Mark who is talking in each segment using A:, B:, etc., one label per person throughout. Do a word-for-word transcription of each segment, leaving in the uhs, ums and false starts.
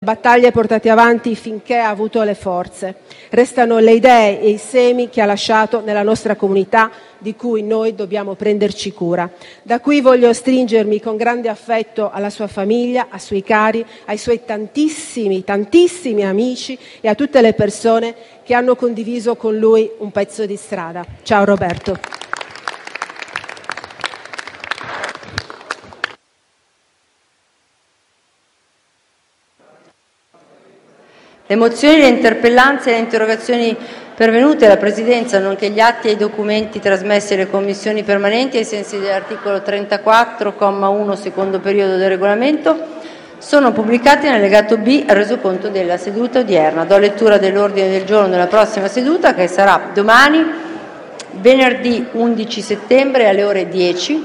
A: battaglie portate avanti finché ha avuto le forze. Restano le idee e i semi che ha lasciato nella nostra comunità, di cui noi dobbiamo prenderci cura. Da qui voglio stringermi con grande affetto alla sua famiglia, ai suoi cari, ai suoi tantissimi, tantissimi amici e a tutte le persone che hanno condiviso con lui un pezzo di strada. Ciao Roberto.
B: Le mozioni, le interpellanze e le interrogazioni pervenute alla Presidenza, nonché gli atti e i documenti trasmessi alle Commissioni permanenti ai sensi dell'articolo trentaquattro, comma uno, secondo periodo del Regolamento, sono pubblicati nell'allegato B al resoconto della seduta odierna. Do lettura dell'ordine del giorno della prossima seduta, che sarà domani, venerdì undici settembre alle ore dieci,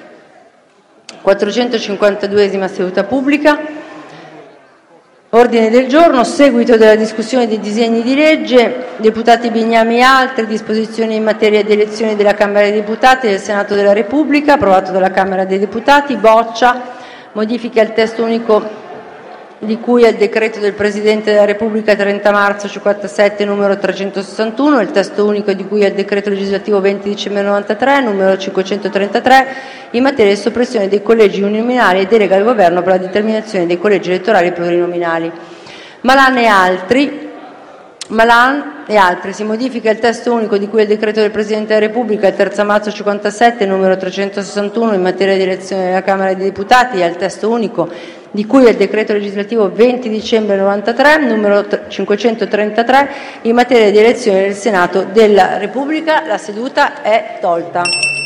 B: quattrocentocinquantaduesima seduta pubblica. Ordine del giorno, seguito della discussione dei disegni di legge, deputati Bignami e altri, disposizioni in materia di elezioni della Camera dei Deputati e del Senato della Repubblica, approvato dalla Camera dei Deputati, boccia, modifiche al testo unico di cui al decreto del Presidente della Repubblica trenta marzo cinquantasette numero trecentosessantuno, il testo unico di cui al decreto legislativo venti dicembre novantatré numero cinquecentotrentatré in materia di soppressione dei collegi uninominali e delega al Governo per la determinazione dei collegi elettorali plurinominali. Malan e altri. Malan e altri. Si modifica il testo unico di cui al decreto del Presidente della Repubblica il terzo marzo cinquantasette numero trecentosessantuno in materia di elezione della Camera dei Deputati e al testo unico di cui al decreto legislativo venti dicembre novantatré numero cinquecentotrentatré in materia di elezione del Senato della Repubblica. La seduta è tolta.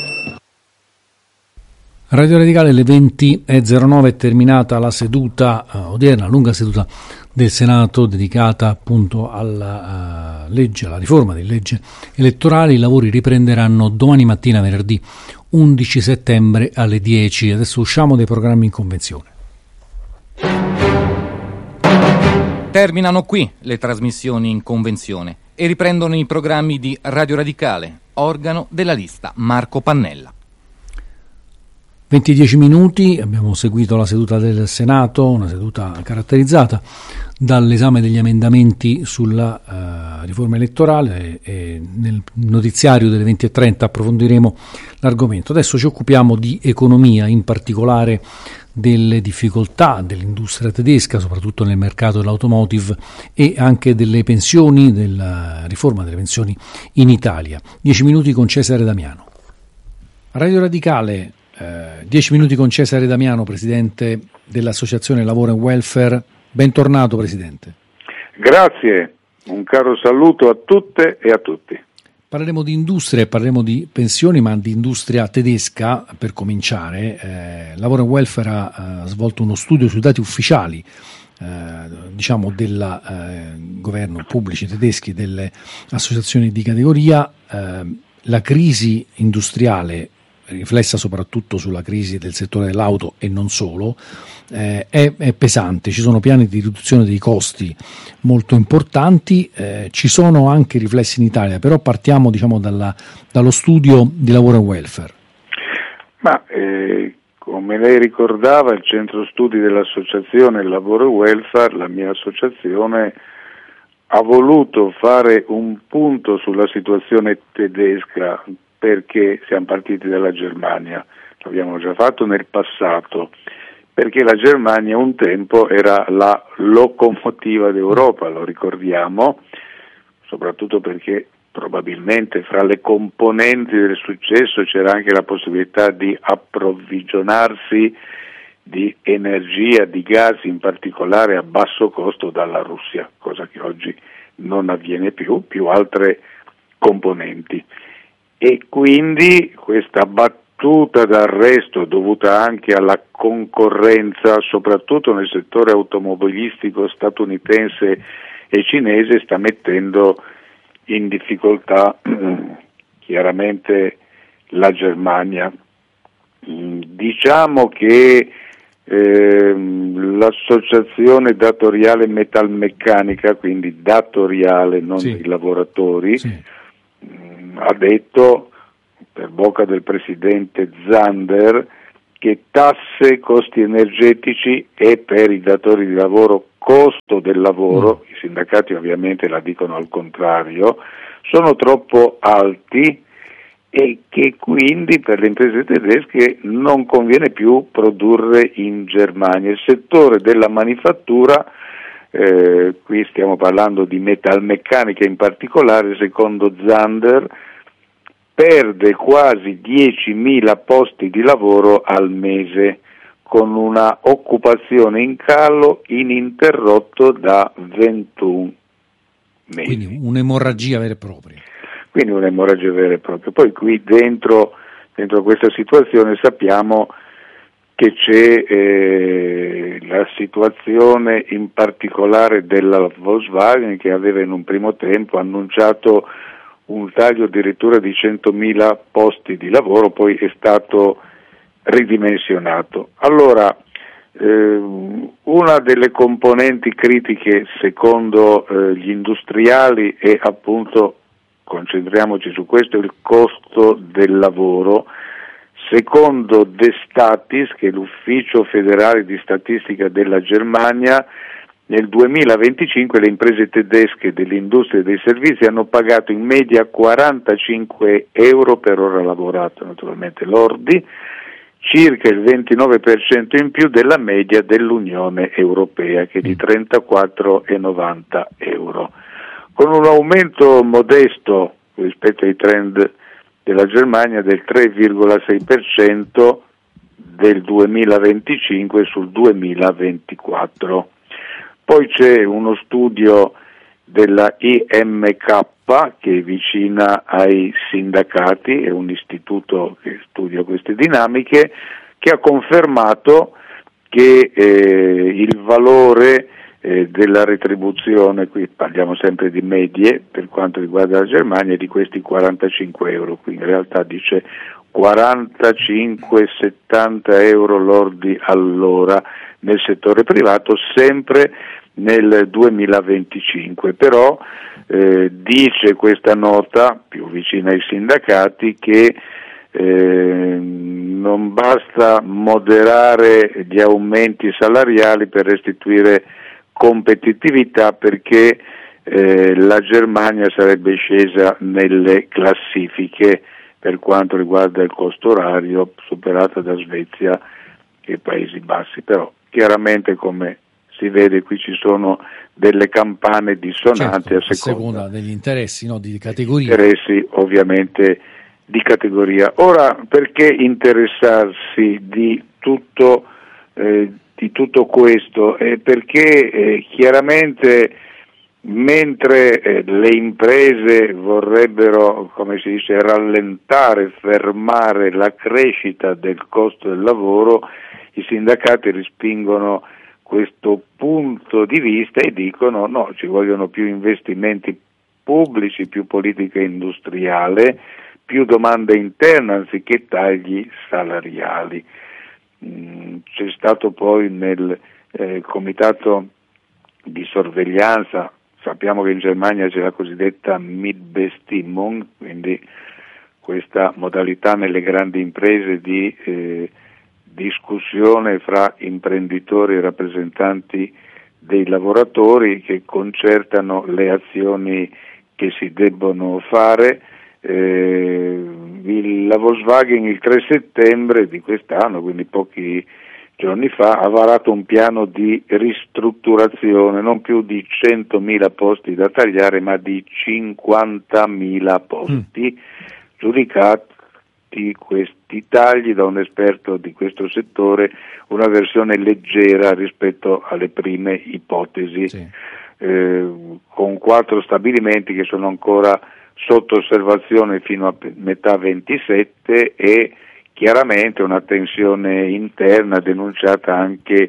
C: Radio Radicale, alle venti e zero nove è terminata la seduta uh, odierna, lunga seduta del Senato dedicata appunto alla uh, legge, alla riforma delle leggi elettorali. I lavori riprenderanno domani mattina, venerdì undici settembre alle dieci. Adesso usciamo dai programmi in convenzione.
D: Terminano qui le trasmissioni in convenzione e riprendono i programmi di Radio Radicale, organo della lista Marco Pannella.
C: venti e dieci minuti, abbiamo seguito la seduta del Senato, una seduta caratterizzata dall'esame degli emendamenti sulla uh, riforma elettorale e, e nel notiziario delle venti e trenta approfondiremo l'argomento. Adesso ci occupiamo di economia, in particolare delle difficoltà dell'industria tedesca, soprattutto nel mercato dell'automotive, e anche delle pensioni, della riforma delle pensioni in Italia. Dieci minuti con Cesare Damiano. Radio Radicale, eh, dieci minuti con Cesare Damiano, presidente dell'Associazione Lavoro e Welfare. Bentornato, presidente.
E: Grazie, un caro saluto a tutte e a tutti.
C: Parleremo di industria e parleremo di pensioni, ma di industria tedesca per cominciare. Eh, Lavoro e Welfare ha, ha svolto uno studio sui dati ufficiali eh, diciamo del eh, governo pubblici tedeschi, delle associazioni di categoria. Eh, la crisi industriale, riflessa soprattutto sulla crisi del settore dell'auto e non solo, eh, è, è pesante. Ci sono piani di riduzione dei costi molto importanti, eh, ci sono anche riflessi in Italia, però partiamo diciamo dalla, dallo studio di Lavoro e Welfare.
E: Ma eh, come lei ricordava, il centro studi dell'associazione Lavoro e Welfare, la mia associazione, ha voluto fare un punto sulla situazione tedesca, perché siamo partiti dalla Germania, l'abbiamo già fatto nel passato, perché la Germania un tempo era la locomotiva d'Europa, lo ricordiamo, soprattutto perché probabilmente fra le componenti del successo c'era anche la possibilità di approvvigionarsi di energia, di gas in particolare a basso costo dalla Russia, cosa che oggi non avviene più, più altre componenti. E quindi questa battuta d'arresto, dovuta anche alla concorrenza, soprattutto nel settore automobilistico statunitense e cinese, sta mettendo in difficoltà chiaramente la Germania. Diciamo che eh, l'associazione datoriale metalmeccanica, quindi datoriale, non sì. i lavoratori, sì. ha detto per bocca del presidente Zander che tasse, costi energetici e per i datori di lavoro costo del lavoro, i sindacati ovviamente la dicono al contrario, sono troppo alti e che quindi per le imprese tedesche non conviene più produrre in Germania. Il settore della manifattura, eh, qui stiamo parlando di metalmeccanica in particolare, secondo Zander perde quasi diecimila posti di lavoro al mese, con una occupazione in calo ininterrotto da ventuno mesi.
C: Quindi un'emorragia vera e propria.
E: Quindi un'emorragia vera e propria. Poi qui dentro, dentro questa situazione sappiamo che c'è eh, la situazione in particolare della Volkswagen, che aveva in un primo tempo annunciato un taglio addirittura di centomila posti di lavoro, poi è stato ridimensionato. Allora, eh, una delle componenti critiche secondo eh, gli industriali è appunto, concentriamoci su questo, il costo del lavoro. Secondo Destatis, che è l'ufficio federale di statistica della Germania, nel duemilaventicinque le imprese tedesche dell'industria e dei servizi hanno pagato in media quarantacinque euro per ora lavorata, naturalmente lordi, circa il ventinove per cento in più della media dell'Unione Europea, che è di trentaquattro virgola novanta euro. Con un aumento modesto rispetto ai trend della Germania del tre virgola sei per cento del duemilaventicinque sul duemilaventiquattro. Poi c'è uno studio della I M K che è vicina ai sindacati, è un istituto che studia queste dinamiche, che ha confermato che eh, il valore eh, della retribuzione, qui parliamo sempre di medie per quanto riguarda la Germania, è di questi quarantacinque euro, qui in realtà dice quarantacinque settanta euro lordi all'ora nel settore privato, sempre nel duemilaventicinque, però eh, dice questa nota più vicina ai sindacati che eh, non basta moderare gli aumenti salariali per restituire competitività, perché eh, la Germania sarebbe scesa nelle classifiche per quanto riguarda il costo orario, superata da Svezia e Paesi Bassi. Però chiaramente, come si vede, qui ci sono delle campane dissonanti,
C: certo,
E: a seconda,
C: a seconda degli interessi, no, di categoria.
E: Interessi ovviamente di categoria. Ora, perché interessarsi di tutto, eh, di tutto questo? Eh, perché eh, chiaramente mentre eh, le imprese vorrebbero, come si dice, rallentare, fermare la crescita del costo del lavoro, i sindacati respingono questo punto di vista e dicono no, ci vogliono più investimenti pubblici, più politica industriale, più domanda interna anziché tagli salariali. Mm, c'è stato poi nel eh, comitato di sorveglianza, sappiamo che in Germania c'è la cosiddetta Mitbestimmung, quindi questa modalità nelle grandi imprese di eh, discussione fra imprenditori e rappresentanti dei lavoratori che concertano le azioni che si debbono fare. Eh, il, la Volkswagen il tre settembre di quest'anno, quindi pochi giorni fa, ha varato un piano di ristrutturazione, non più di centomila posti da tagliare, ma di cinquantamila posti, mm. giudicati questi tagli da un esperto di questo settore una versione leggera rispetto alle prime ipotesi, sì. eh, con quattro stabilimenti che sono ancora sotto osservazione fino a metà ventisette e chiaramente una tensione interna denunciata anche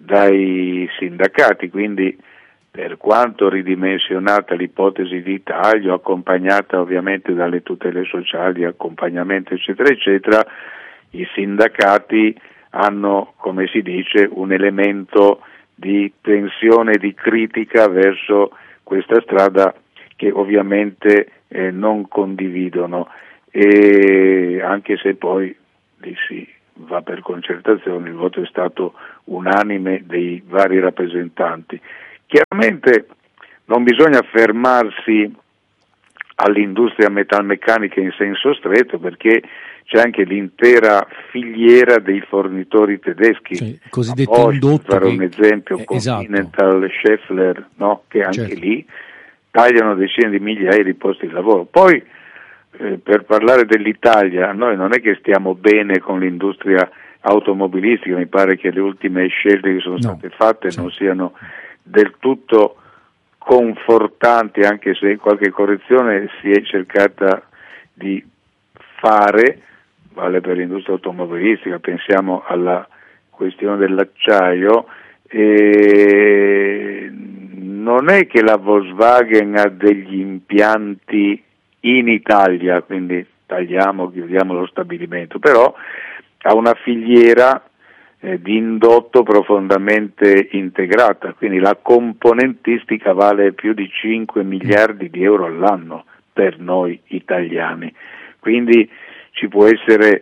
E: dai sindacati, quindi per quanto ridimensionata l'ipotesi di taglio, accompagnata ovviamente dalle tutele sociali, accompagnamento eccetera eccetera, i sindacati hanno, come si dice, un elemento di tensione, di critica verso questa strada che ovviamente eh, non condividono, e anche se poi li si va per concertazione, il voto è stato unanime dei vari rappresentanti. Chiaramente non bisogna fermarsi all'industria metalmeccanica in senso stretto, perché c'è anche l'intera filiera dei fornitori tedeschi,
C: sì, cosiddetti
E: Bosch,
C: indotti,
E: per fare un esempio,
C: eh,
E: Continental, esatto. Schaeffler, no? Che anche
C: certo.
E: lì tagliano decine di migliaia di posti di lavoro. Poi eh, per parlare dell'Italia, noi non è che stiamo bene con l'industria automobilistica, mi pare che le ultime scelte che sono
C: no,
E: state fatte
C: sì.
E: non siano del tutto confortanti, anche se qualche correzione si è cercata di fare, vale per l'industria automobilistica, pensiamo alla questione dell'acciaio, e non è che la Volkswagen ha degli impianti in Italia, quindi tagliamo, chiudiamo lo stabilimento, però ha una filiera eh, di indotto profondamente integrata, quindi la componentistica vale più di cinque miliardi di euro all'anno per noi italiani, quindi ci può essere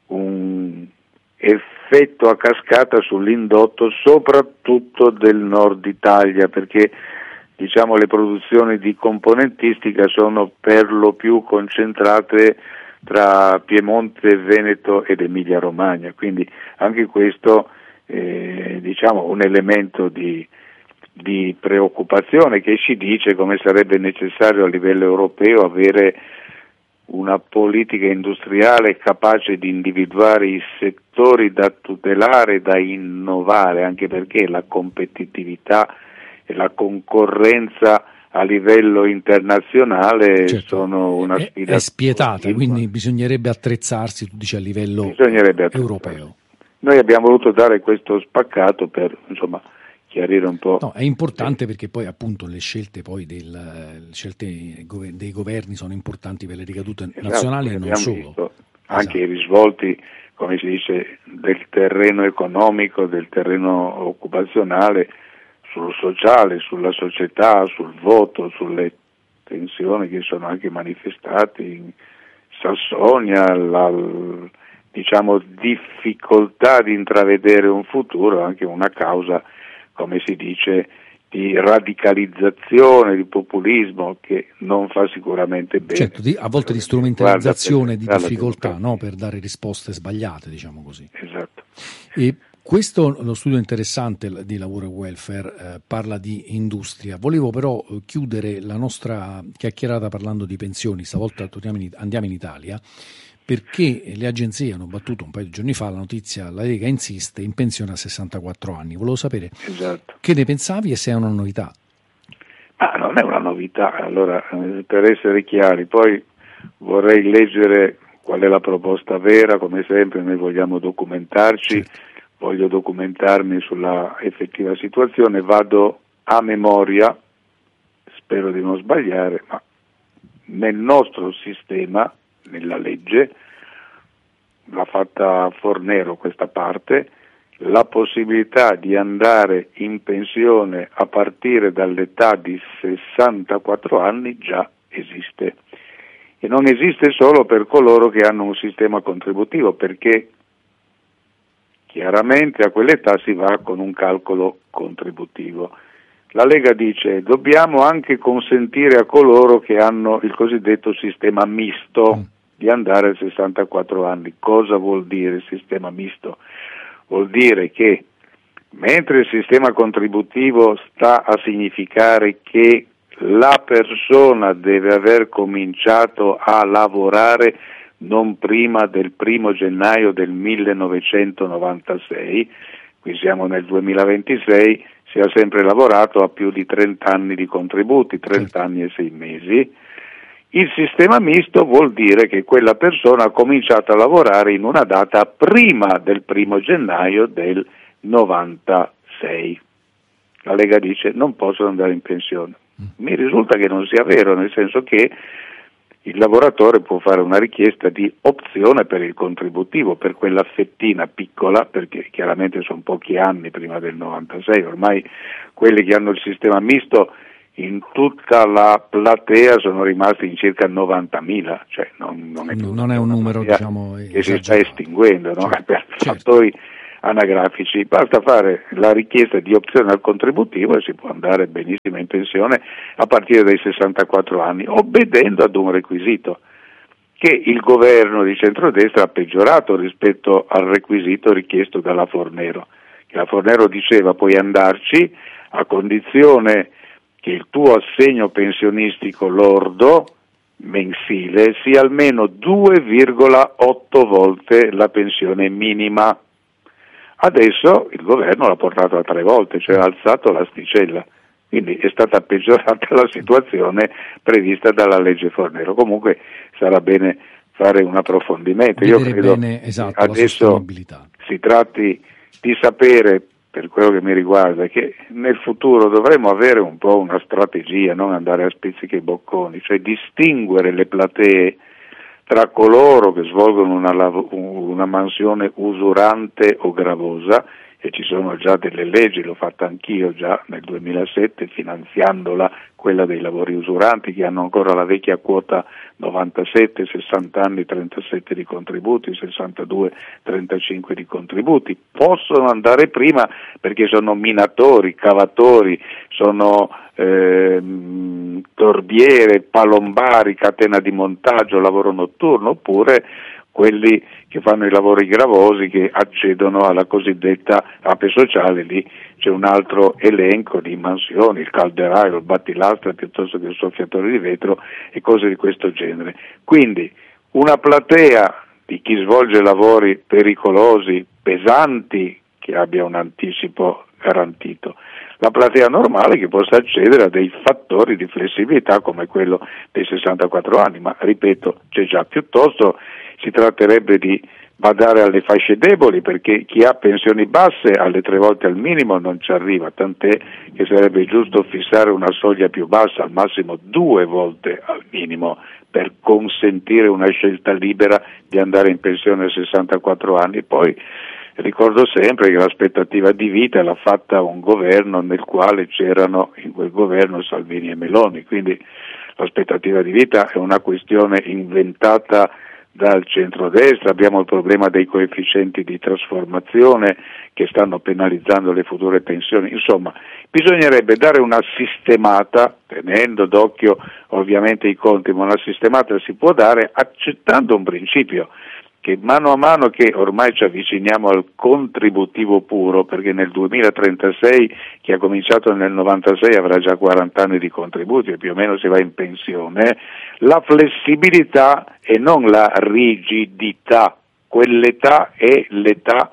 E: un effetto a cascata sull'indotto soprattutto del nord Italia, perché diciamo le produzioni di componentistica sono per lo più concentrate tra Piemonte, Veneto ed Emilia Romagna, quindi anche questo è diciamo un elemento di, di preoccupazione che ci dice come sarebbe necessario a livello europeo avere una politica industriale capace di individuare i settori da tutelare, da innovare, anche perché la competitività e la concorrenza a livello internazionale certo. sono una sfida
C: è, è spietata, quindi bisognerebbe attrezzarsi, tu dici, a livello europeo.
E: Noi abbiamo voluto dare questo spaccato per insomma chiarire un po'.
C: No, è importante perché poi appunto le scelte poi del, le scelte dei governi sono importanti per le ricadute esatto, nazionali e non solo.
E: Visto anche esatto. i risvolti, come si dice, del terreno economico, del terreno occupazionale, sul sociale, sulla società, sul voto, sulle tensioni che sono anche manifestate in Sassonia, la diciamo difficoltà di intravedere un futuro, anche una causa, come si dice, di radicalizzazione, di populismo che non fa sicuramente bene.
C: Certo, di, a volte di strumentalizzazione, di difficoltà, no, per dare risposte sbagliate, diciamo così.
E: Esatto.
C: E questo, lo studio interessante di Lavoro e Welfare, eh, parla di industria. Volevo però chiudere la nostra chiacchierata parlando di pensioni. Stavolta torniamo in, andiamo in Italia, perché le agenzie hanno battuto un paio di giorni fa la notizia, la Lega insiste in pensione a sessantaquattro anni. Volevo sapere
E: esatto.
C: che ne pensavi e se è una novità.
E: Ah, non è una novità, allora per essere chiari, poi vorrei leggere qual è la proposta vera, come sempre noi vogliamo documentarci, certo. voglio documentarmi sulla effettiva situazione, vado a memoria, spero di non sbagliare, ma nel nostro sistema, nella legge, l'ha fatta Fornero questa parte, la possibilità di andare in pensione a partire dall'età di sessantaquattro anni già esiste. E non esiste solo per coloro che hanno un sistema contributivo, perché chiaramente a quell'età si va con un calcolo contributivo. La Lega dice dobbiamo anche consentire a coloro che hanno il cosiddetto sistema misto mm. di andare a sessantaquattro anni. Cosa vuol dire il sistema misto? Vuol dire che mentre il sistema contributivo sta a significare che la persona deve aver cominciato a lavorare non prima del primo gennaio del millenovecentonovantasei, qui siamo nel duemilaventisei, si ha sempre lavorato a più di trenta anni di contributi, trenta anni e sei mesi. Il sistema misto vuol dire che quella persona ha cominciato a lavorare in una data prima del primo gennaio del novantasei. La Lega dice non possono andare in pensione. Mi risulta che non sia vero, nel senso che il lavoratore può fare una richiesta di opzione per il contributivo, per quella fettina piccola, perché chiaramente sono pochi anni prima del novantasei, ormai quelli che hanno il sistema misto in tutta la platea sono rimasti in circa novantamila, cioè non, non, è,
C: non è un numero, diciamo,
E: che si sta estinguendo, no?
C: Certo,
E: Per
C: certo.
E: fattori anagrafici, basta fare la richiesta di opzione al contributivo e si può andare benissimo in pensione a partire dai sessantaquattro anni, obbedendo ad un requisito che il governo di centrodestra ha peggiorato rispetto al requisito richiesto dalla Fornero, che la Fornero diceva puoi andarci a condizione che il tuo assegno pensionistico lordo mensile sia almeno due virgola otto volte la pensione minima. Adesso il governo l'ha portato a tre volte, cioè ha alzato l'asticella, quindi è stata peggiorata la situazione prevista dalla legge Fornero. Comunque sarà bene fare un approfondimento. Io credo
C: bene, esatto,
E: che adesso si tratti di sapere, per quello che mi riguarda, che nel futuro dovremo avere un po' una strategia, non andare a spizzichi e bocconi, cioè distinguere le platee tra coloro che svolgono una, lav- una mansione usurante o gravosa, e ci sono già delle leggi, l'ho fatta anch'io già nel duemilasette, finanziandola, quella dei lavori usuranti, che hanno ancora la vecchia quota novantasette, sessanta anni, trentasette di contributi, sessantadue, trentacinque di contributi. Possono andare prima perché sono minatori, cavatori, sono eh, torbiere, palombari, catena di montaggio, lavoro notturno, oppure quelli che fanno i lavori gravosi, che accedono alla cosiddetta ape sociale. Lì c'è un altro elenco di mansioni, il calderaio, il battilastra, piuttosto che il soffiatore di vetro e cose di questo genere. Quindi una platea di chi svolge lavori pericolosi, pesanti, che abbia un anticipo garantito. La platea normale che possa accedere a dei fattori di flessibilità come quello dei sessantaquattro anni, ma ripeto, c'è già. Piuttosto si tratterebbe di badare alle fasce deboli, perché chi ha pensioni basse alle tre volte al minimo non ci arriva, tant'è che sarebbe giusto fissare una soglia più bassa, al massimo due volte al minimo, per consentire una scelta libera di andare in pensione a sessantaquattro anni. Poi ricordo sempre che l'aspettativa di vita l'ha fatta un governo nel quale c'erano in quel governo Salvini e Meloni, quindi l'aspettativa di vita è una questione inventata dal centrodestra. Abbiamo il problema dei coefficienti di trasformazione che stanno penalizzando le future pensioni. Insomma, bisognerebbe dare una sistemata, tenendo d'occhio ovviamente i conti, ma una sistemata si può dare accettando un principio, che mano a mano che ormai ci avviciniamo al contributivo puro, perché nel duemilatrentasei chi ha cominciato nel novantasei avrà già quaranta anni di contributi e più o meno si va in pensione, la flessibilità e non la rigidità, quell'età è l'età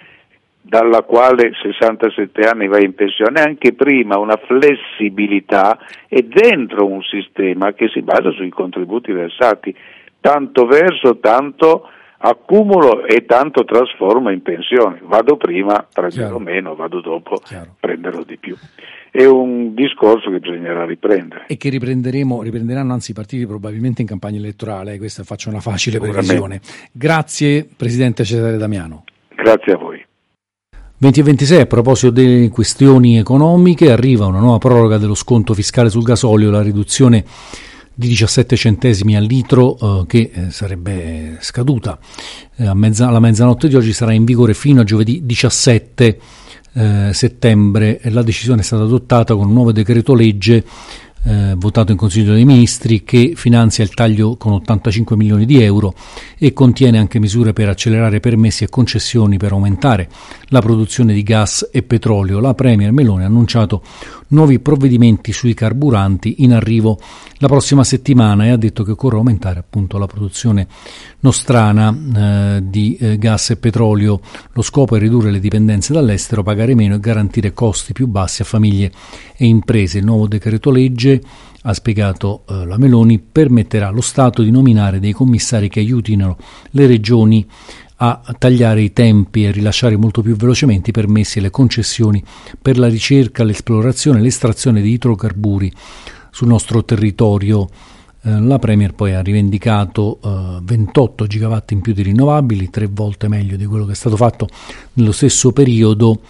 E: dalla quale sessantasette anni vai in pensione, anche prima una flessibilità e dentro un sistema che si basa sui contributi versati, tanto verso tanto accumulo e tanto trasformo in pensione. Vado prima, prenderò meno, vado dopo, Chiaro. prenderò di più. È un discorso che bisognerà riprendere.
C: E che riprenderemo, riprenderanno anzi i partiti probabilmente in campagna elettorale, eh, questa faccio una facile previsione. Grazie Presidente Cesare Damiano.
E: Grazie a voi.
C: venti e ventisei, a proposito delle questioni economiche, arriva una nuova proroga dello sconto fiscale sul gasolio, la riduzione di diciassette centesimi al litro eh, che eh, sarebbe scaduta eh, a mezza, alla mezzanotte di oggi, sarà in vigore fino a giovedì diciassette eh, settembre. La decisione è stata adottata con un nuovo decreto legge eh, votato in Consiglio dei Ministri, che finanzia il taglio con ottantacinque milioni di euro e contiene anche misure per accelerare permessi e concessioni per aumentare la produzione di gas e petrolio. La Premier Meloni ha annunciato nuovi provvedimenti sui carburanti in arrivo la prossima settimana e ha detto che occorre aumentare appunto la produzione nostrana eh, di eh, gas e petrolio. Lo scopo è ridurre le dipendenze dall'estero, pagare meno e garantire costi più bassi a famiglie e imprese. Il nuovo decreto legge, ha spiegato eh, la Meloni, permetterà allo Stato di nominare dei commissari che aiutino le regioni a tagliare i tempi e rilasciare molto più velocemente i permessi e le concessioni per la ricerca, l'esplorazione e l'estrazione di idrocarburi sul nostro territorio. Eh, la Premier poi ha rivendicato eh, ventotto gigawatt in più di rinnovabili, tre volte meglio di quello che è stato fatto nello stesso periodo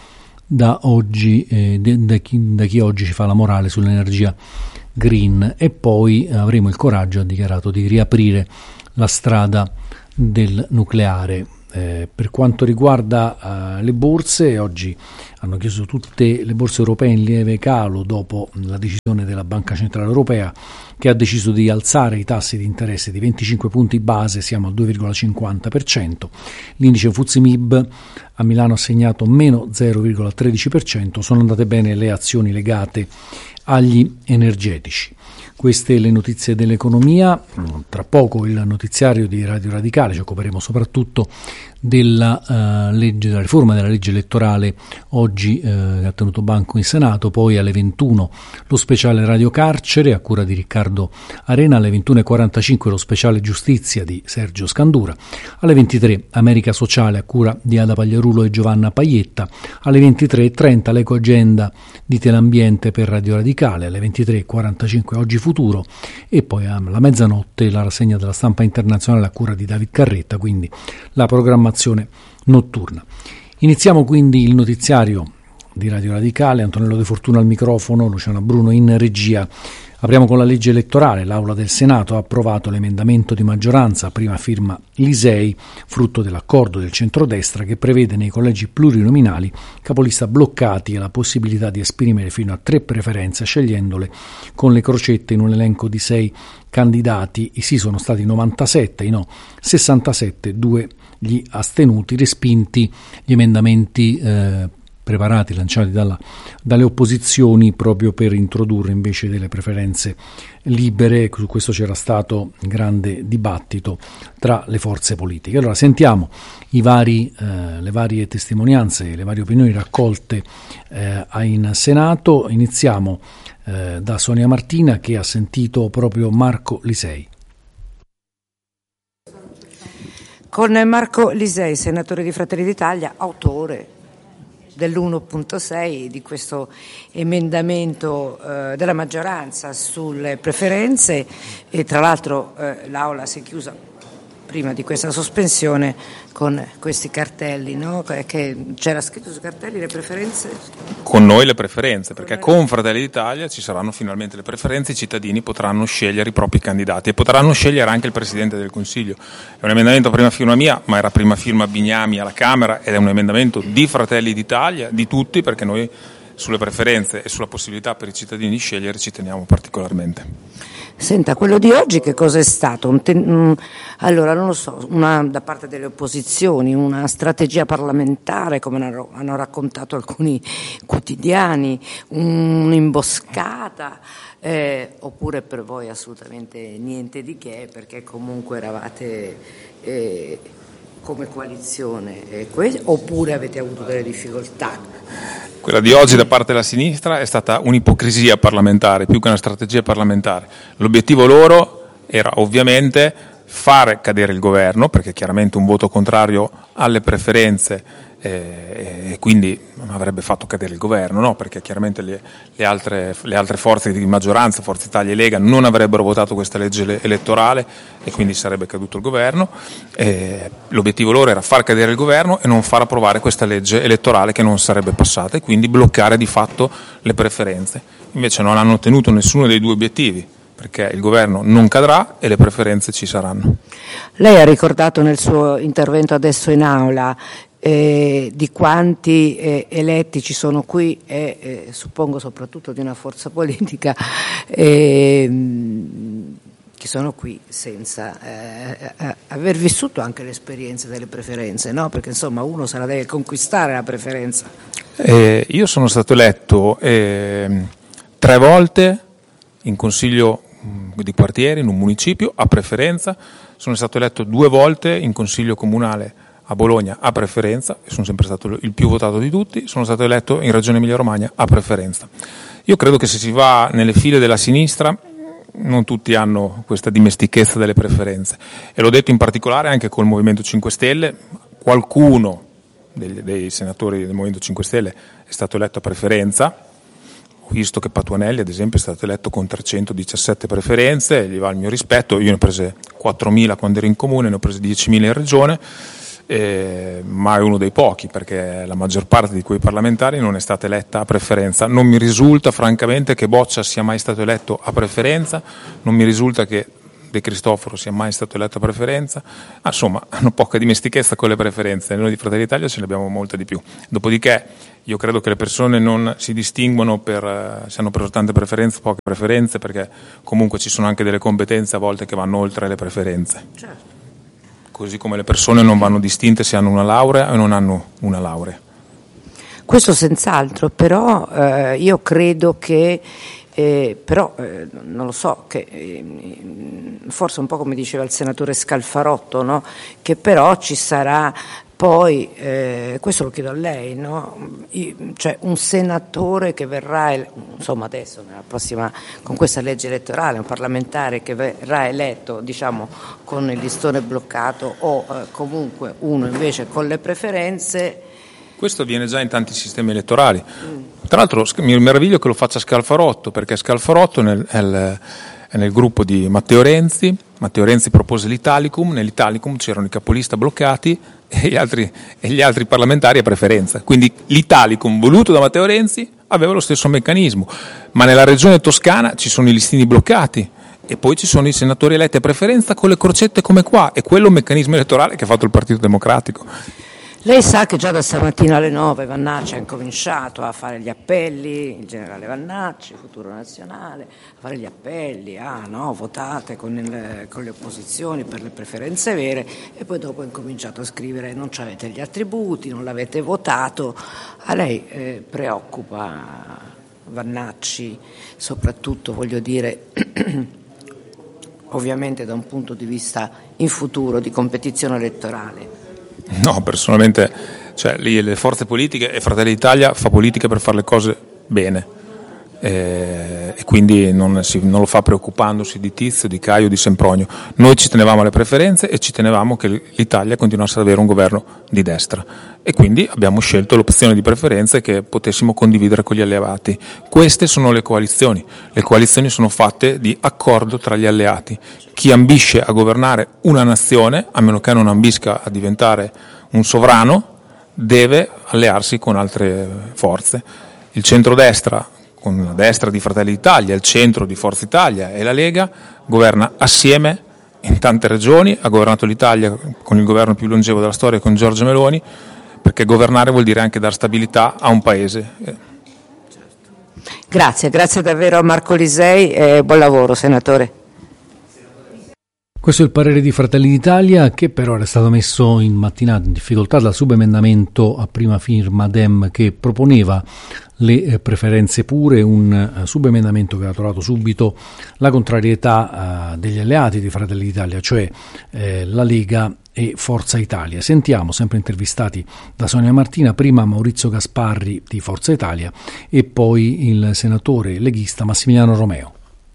C: da oggi, eh, da, chi, da chi oggi ci fa la morale sull'energia green, e poi avremo il coraggio, ha dichiarato, di riaprire la strada del nucleare. Eh, per quanto riguarda uh, le borse, oggi hanno chiuso tutte le borse europee in lieve calo dopo la decisione della Banca Centrale Europea, che ha deciso di alzare i tassi di interesse di venticinque punti base, siamo al due virgola cinquanta per cento. L'indice F T S E M I B a Milano ha segnato meno zero virgola tredici per cento, sono andate bene le azioni legate agli energetici. Queste le notizie dell'economia. Tra poco il notiziario di Radio Radicale, ci occuperemo soprattutto della uh, legge, della riforma della legge elettorale oggi uh, che ha tenuto banco in Senato. Poi alle ventuno lo speciale Radio Carcere a cura di Riccardo Arena, alle ventuno e quarantacinque lo speciale Giustizia di Sergio Scandura, alle ventitré America Sociale a cura di Ada Pagliarulo e Giovanna Paietta, alle ventitré e trenta l'Eco Agenda di Telambiente per Radio Radicale, alle ventitré e quarantacinque Oggi Futuro, e poi alla mezzanotte la rassegna della stampa internazionale a cura di David Carretta, quindi la programmazione notturna. Iniziamo quindi il notiziario di Radio Radicale. Antonello De Fortuna al microfono, Luciana Bruno in regia. Apriamo con la legge elettorale. L'Aula del Senato ha approvato l'emendamento di maggioranza, prima firma Lisei, frutto dell'accordo del centrodestra, che prevede nei collegi plurinominali capolista bloccati e la possibilità di esprimere fino a tre preferenze scegliendole con le crocette in un elenco di sei candidati. I sì sono stati novantasette, i no sessantasette, due gli astenuti. Respinti gli emendamenti eh, preparati, lanciati dalla, dalle opposizioni proprio per introdurre invece delle preferenze libere. Su questo c'era stato grande dibattito tra le forze politiche. Allora sentiamo i vari, eh, le varie testimonianze, le varie opinioni raccolte eh, in Senato. Iniziamo eh, da Sonia Martina, che ha sentito proprio Marco Lisei.
F: Con Marco Lisei, senatore di Fratelli d'Italia, autore dell'uno punto sei di questo emendamento eh, della maggioranza sulle preferenze, e tra l'altro eh, l'Aula si è chiusa prima di questa sospensione con questi cartelli, no? Che c'era scritto sui cartelli le preferenze?
G: Con noi le preferenze, perché con Fratelli d'Italia ci saranno finalmente le preferenze, i cittadini potranno scegliere i propri candidati e potranno scegliere anche il Presidente del Consiglio. È un emendamento a prima firma mia, ma era prima firma Bignami alla Camera, ed è un emendamento di Fratelli d'Italia, di tutti, perché noi sulle preferenze e sulla possibilità per i cittadini di scegliere ci teniamo particolarmente.
F: Senta, quello di oggi che cosa è stato? Un ten- um, allora, non lo so, una, da parte delle opposizioni, una strategia parlamentare, come hanno, hanno raccontato alcuni quotidiani, un'imboscata, eh, oppure per voi assolutamente niente di che, perché comunque eravate eh, come coalizione, eh, que- oppure avete avuto delle difficoltà?
G: Quella di oggi da parte della sinistra è stata un'ipocrisia parlamentare più che una strategia parlamentare. L'obiettivo loro era ovviamente fare cadere il governo, perché chiaramente un voto contrario alle preferenze eh, e quindi avrebbe fatto cadere il governo, no? Perché chiaramente le, le, altre, le altre forze di maggioranza, Forza Italia e Lega, non avrebbero votato questa legge elettorale e quindi sarebbe caduto il governo. Eh, l'obiettivo loro era far cadere il governo e non far approvare questa legge elettorale che non sarebbe passata, e quindi bloccare di fatto le preferenze. Invece non hanno ottenuto nessuno dei due obiettivi, perché il governo non cadrà e le preferenze ci saranno.
F: Lei ha ricordato nel suo intervento adesso in aula eh, di quanti eh, eletti ci sono qui e eh, suppongo soprattutto di una forza politica eh, che sono qui senza eh, aver vissuto anche l'esperienza delle preferenze, no? Perché insomma uno se la deve conquistare la preferenza.
G: Eh, io sono stato eletto eh, tre volte in consiglio di quartiere in un municipio a preferenza, sono stato eletto due volte in consiglio comunale a Bologna a preferenza e sono sempre stato il più votato di tutti, sono stato eletto in Regione Emilia-Romagna a preferenza. Io credo che se si va nelle file della sinistra non tutti hanno questa dimestichezza delle preferenze, e l'ho detto in particolare anche col Movimento cinque Stelle. Qualcuno dei, dei senatori del Movimento cinque Stelle è stato eletto a preferenza. Ho visto che Patuanelli, ad esempio, è stato eletto con trecentodiciassette preferenze, gli va il mio rispetto. Io ne ho prese quattromila quando ero in comune, ne ho prese diecimila in regione. eh, ma è uno dei pochi, perché la maggior parte di quei parlamentari non è stata eletta a preferenza. Non mi risulta francamente che Boccia sia mai stato eletto a preferenza, non mi risulta che De Cristofaro sia mai stato eletto a preferenza. Ah, insomma, hanno poca dimestichezza con le preferenze, noi di Fratelli d'Italia ce ne abbiamo molta di più. Dopodiché io credo che le persone non si distinguono per se hanno preso tante preferenze o poche preferenze, perché comunque ci sono anche delle competenze a volte che vanno oltre le preferenze.
F: Certo.
G: Così come le persone non vanno distinte se hanno una laurea o non hanno una laurea.
F: Questo senz'altro, però eh, io credo che Eh, però eh, non lo so, che eh, forse un po' come diceva il senatore Scalfarotto, no? Che però ci sarà poi, eh, questo lo chiedo a lei, no? I, cioè un senatore che verrà, insomma adesso nella prossima, con questa legge elettorale, un parlamentare che verrà eletto diciamo con il listone bloccato o eh, comunque uno invece con le preferenze.
G: Questo avviene già in tanti sistemi elettorali. Tra l'altro mi meraviglio che lo faccia Scalfarotto, perché Scalfarotto nel, è, nel, è nel gruppo di Matteo Renzi. Matteo Renzi propose l'Italicum, nell'Italicum c'erano i capolista bloccati e gli altri, e gli altri parlamentari a preferenza. Quindi l'Italicum voluto da Matteo Renzi aveva lo stesso meccanismo, ma nella regione Toscana ci sono i listini bloccati e poi ci sono i senatori eletti a preferenza con le crocette come qua, e quello è un meccanismo elettorale che ha fatto il Partito Democratico.
F: Lei sa che già da stamattina alle nove Vannacci ha incominciato a fare gli appelli, il generale Vannacci, Futuro Nazionale, a fare gli appelli, ah no, votate con, il, con le opposizioni per le preferenze vere, e poi dopo ha incominciato a scrivere non avete gli attributi, non l'avete votato. A lei eh, preoccupa Vannacci, soprattutto voglio dire, ovviamente da un punto di vista in futuro di competizione elettorale?
G: No, personalmente, cioè, lì le forze politiche e Fratelli d'Italia fa politica per fare le cose bene, e, e quindi non, si, non lo fa preoccupandosi di Tizio, di Caio, di Sempronio. Noi ci tenevamo alle preferenze e ci tenevamo che l'Italia continuasse ad avere un governo di destra, e quindi abbiamo scelto l'opzione di preferenze che potessimo condividere con gli alleati. Queste sono le coalizioni. Le coalizioni sono fatte di accordo tra gli alleati. Chi ambisce a governare una nazione, a meno che non ambisca a diventare un sovrano, deve allearsi con altre forze. Il centrodestra, con la destra di Fratelli d'Italia, il centro di Forza Italia e la Lega, governa assieme in tante regioni, ha governato l'Italia con il governo più longevo della storia, con Giorgia Meloni, perché governare vuol dire anche dar stabilità a un paese.
F: Grazie, grazie davvero a Marco Lisei e buon lavoro, senatore.
C: Questo è il parere di Fratelli d'Italia, che però era stato messo in mattinata in difficoltà dal subemendamento a prima firma Dem che proponeva le preferenze pure, un subemendamento che ha trovato subito la contrarietà uh, degli alleati di Fratelli d'Italia, cioè eh, la Lega e Forza Italia. Sentiamo, sempre intervistati da Sonia Martina, prima Maurizio Gasparri di Forza Italia e poi il senatore leghista Massimiliano Romeo.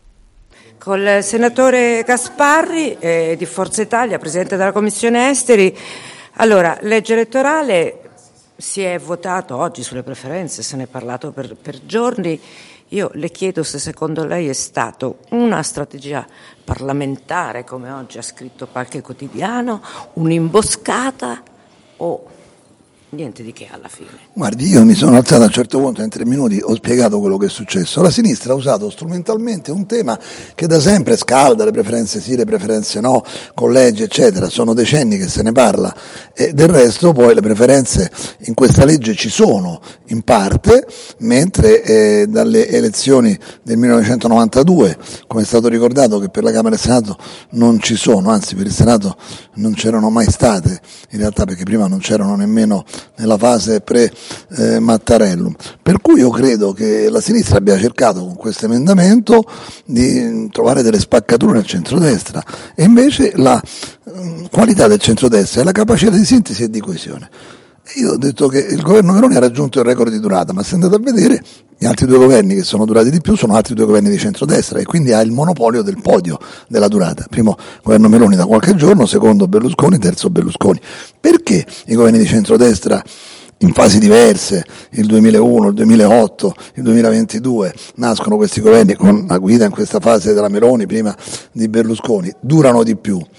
F: Col senatore Gasparri eh, di Forza Italia, presidente della Commissione Esteri. Allora, legge elettorale, si è votato oggi sulle preferenze, se ne è parlato per, per giorni. Io le chiedo se secondo lei è stato una strategia parlamentare, come oggi ha scritto qualche quotidiano, un'imboscata o niente di che alla fine.
H: Guardi, io mi sono alzato a un certo punto, in tre minuti ho spiegato quello che è successo. La sinistra ha usato strumentalmente un tema che da sempre scalda, le preferenze sì, le preferenze no, collegi eccetera, sono decenni che se ne parla, e del resto poi le preferenze in questa legge ci sono in parte, mentre eh, dalle elezioni del millenovecentonovantadue, come è stato ricordato, che per la Camera e il Senato non ci sono, anzi per il Senato non c'erano mai state, in realtà, perché prima non c'erano nemmeno nella fase pre-Mattarellum. Eh, per cui io credo che la sinistra abbia cercato con questo emendamento di trovare delle spaccature nel centrodestra, e invece la eh, qualità del centrodestra è la capacità di sintesi e di coesione. Io ho detto che il governo Meloni ha raggiunto il record di durata, ma se andate a vedere gli altri due governi che sono durati di più sono altri due governi di centrodestra, e quindi ha il monopolio del podio della durata. Primo governo Meloni da qualche giorno, secondo Berlusconi, terzo Berlusconi. Perché i governi di centrodestra in fasi diverse, il duemilauno, il duemilaotto, il duemilaventidue, nascono questi governi con la guida in questa fase della Meloni, prima di Berlusconi, durano di più?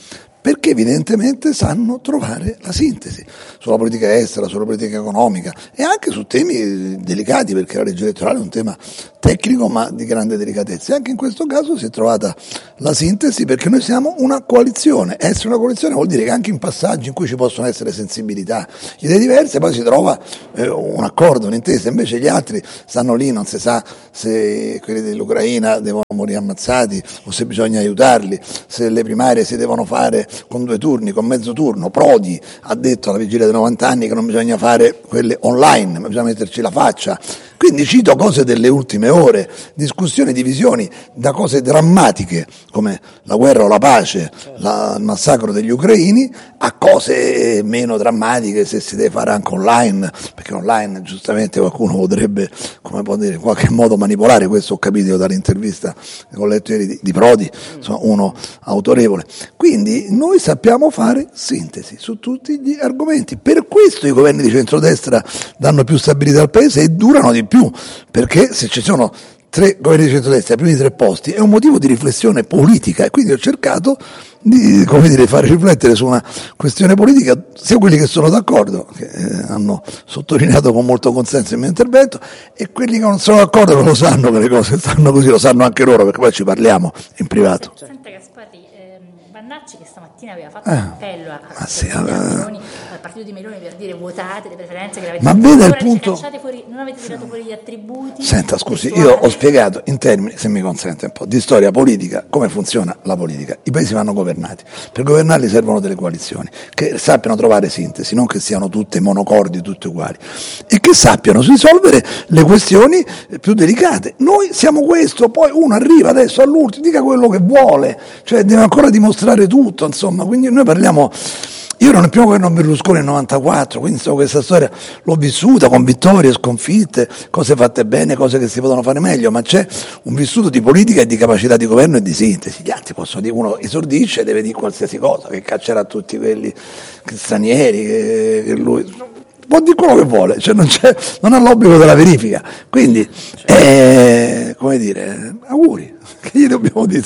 H: perché evidentemente sanno trovare la sintesi sulla politica estera, sulla politica economica e anche su temi delicati, perché la legge elettorale è un tema tecnico ma di grande delicatezza. E anche in questo caso si è trovata la sintesi, perché noi siamo una coalizione. Essere una coalizione vuol dire che anche in passaggi in cui ci possono essere sensibilità, idee diverse, poi si trova eh, un accordo, un'intesa. Invece gli altri stanno lì, non si sa se quelli dell'Ucraina devono morire ammazzati o se bisogna aiutarli, se le primarie si devono fare con due turni, con mezzo turno. Prodi ha detto alla vigilia dei novanta anni che non bisogna fare quelle online, ma bisogna metterci la faccia. Quindi cito cose delle ultime ore, discussioni, divisioni, da cose drammatiche come la guerra o la pace, la, il massacro degli ucraini, a cose meno drammatiche, se si deve fare anche online, perché online giustamente qualcuno potrebbe, come può dire, in qualche modo manipolare. Questo ho capito dall'intervista che ho letto ieri di, di Prodi, insomma uno autorevole. Quindi noi sappiamo fare sintesi su tutti gli argomenti, per questo i governi di centrodestra danno più stabilità al paese e durano di più, perché se ci sono tre governi di centrodestra ai primi tre posti è un motivo di riflessione politica, e quindi ho cercato di, come dire, fare riflettere su una questione politica sia quelli che sono d'accordo, che eh, hanno sottolineato con molto consenso il mio intervento, e quelli che non sono d'accordo non lo sanno che le cose stanno così, lo sanno anche loro, perché poi ci parliamo in privato.
I: Senta Gasparri, ehm, Vannacci che stamattina aveva fatto
H: Eh,
I: un appello a, a
H: sì,
I: a
H: allora-
I: Meloni, al partito di Meloni, per dire votate le preferenze che l'avete
H: Ma
I: fatto.
H: vede il
I: Ora dice,
H: punto-
I: cacciate fuori, non avete tirato fuori gli attributi.
H: Senta, scusi, io
I: sessuali.
H: ho spiegato in termini, se mi consente un po', di storia politica, come funziona la politica. I paesi vanno governati. Per governarli servono delle coalizioni che sappiano trovare sintesi, non che siano tutte monocordi, tutte uguali, e che sappiano risolvere le questioni più delicate. Noi siamo questo, poi uno arriva adesso all'ultimo, dica quello che vuole, cioè deve ancora dimostrare tutto, insomma. Quindi noi parliamo. Io ero nel primo governo Berlusconi nel novantaquattro, quindi so, questa storia l'ho vissuta con vittorie, sconfitte, cose fatte bene, cose che si potevano fare meglio, ma c'è un vissuto di politica e di capacità di governo e di sintesi. Gli altri possono dire, uno esordisce e deve dire qualsiasi cosa, che caccerà tutti quelli stranieri, che, che lui può dire quello che vuole, cioè non, c'è, non ha l'obbligo della verifica. Quindi, eh, come dire, auguri, che gli dobbiamo dire?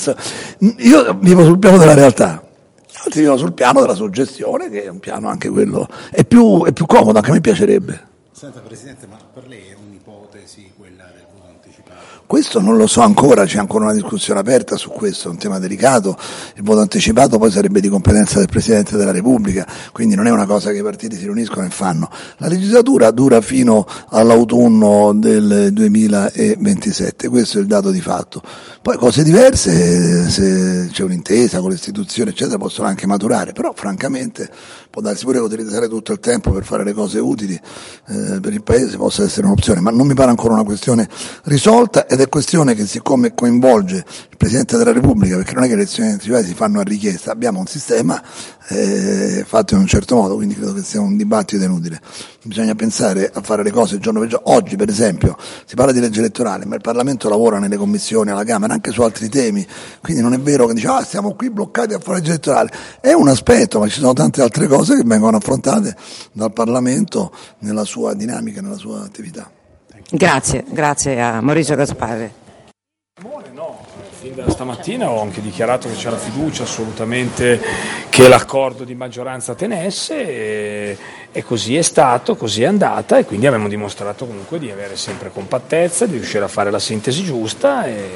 H: Io vivo sul piano della realtà. Altri vivono sul piano della suggestione, che è un piano anche quello, è più, è più comodo, anche a me piacerebbe.
J: Senta Presidente, ma per lei è un'ipotesi quella del voto anticipato?
H: Questo non lo so ancora, c'è ancora una discussione aperta su questo, è un tema delicato. Il voto anticipato poi sarebbe di competenza del Presidente della Repubblica, quindi non è una cosa che i partiti si riuniscono e fanno. La legislatura dura fino all'autunno del duemilaventisette, questo è il dato di fatto. Poi cose diverse, se c'è un'intesa con le istituzioni eccetera, possono anche maturare, però francamente può darsi pure che utilizzare tutto il tempo per fare le cose utili eh, per il Paese possa essere un'opzione, ma non mi pare ancora una questione risolta, ed è questione che, siccome coinvolge il Presidente della Repubblica, perché non è che le elezioni anticipate si fanno a richiesta, abbiamo un sistema eh, fatto in un certo modo, quindi credo che sia un dibattito inutile. Bisogna pensare a fare le cose giorno per giorno. Oggi per esempio si parla di legge elettorale, ma il Parlamento lavora nelle commissioni, alla Camera, anche su altri temi, quindi non è vero che dice ah siamo qui bloccati a fare legge elettorale. È un aspetto, ma ci sono tante altre cose che vengono affrontate dal Parlamento nella sua dinamica, nella sua attività.
F: Grazie, grazie a Maurizio Gasparri.
K: No, fin da stamattina ho anche dichiarato che c'era fiducia assolutamente che l'accordo di maggioranza tenesse, e, e così è stato, così è andata, e quindi abbiamo dimostrato comunque di avere sempre compattezza, di riuscire a fare la sintesi giusta, e,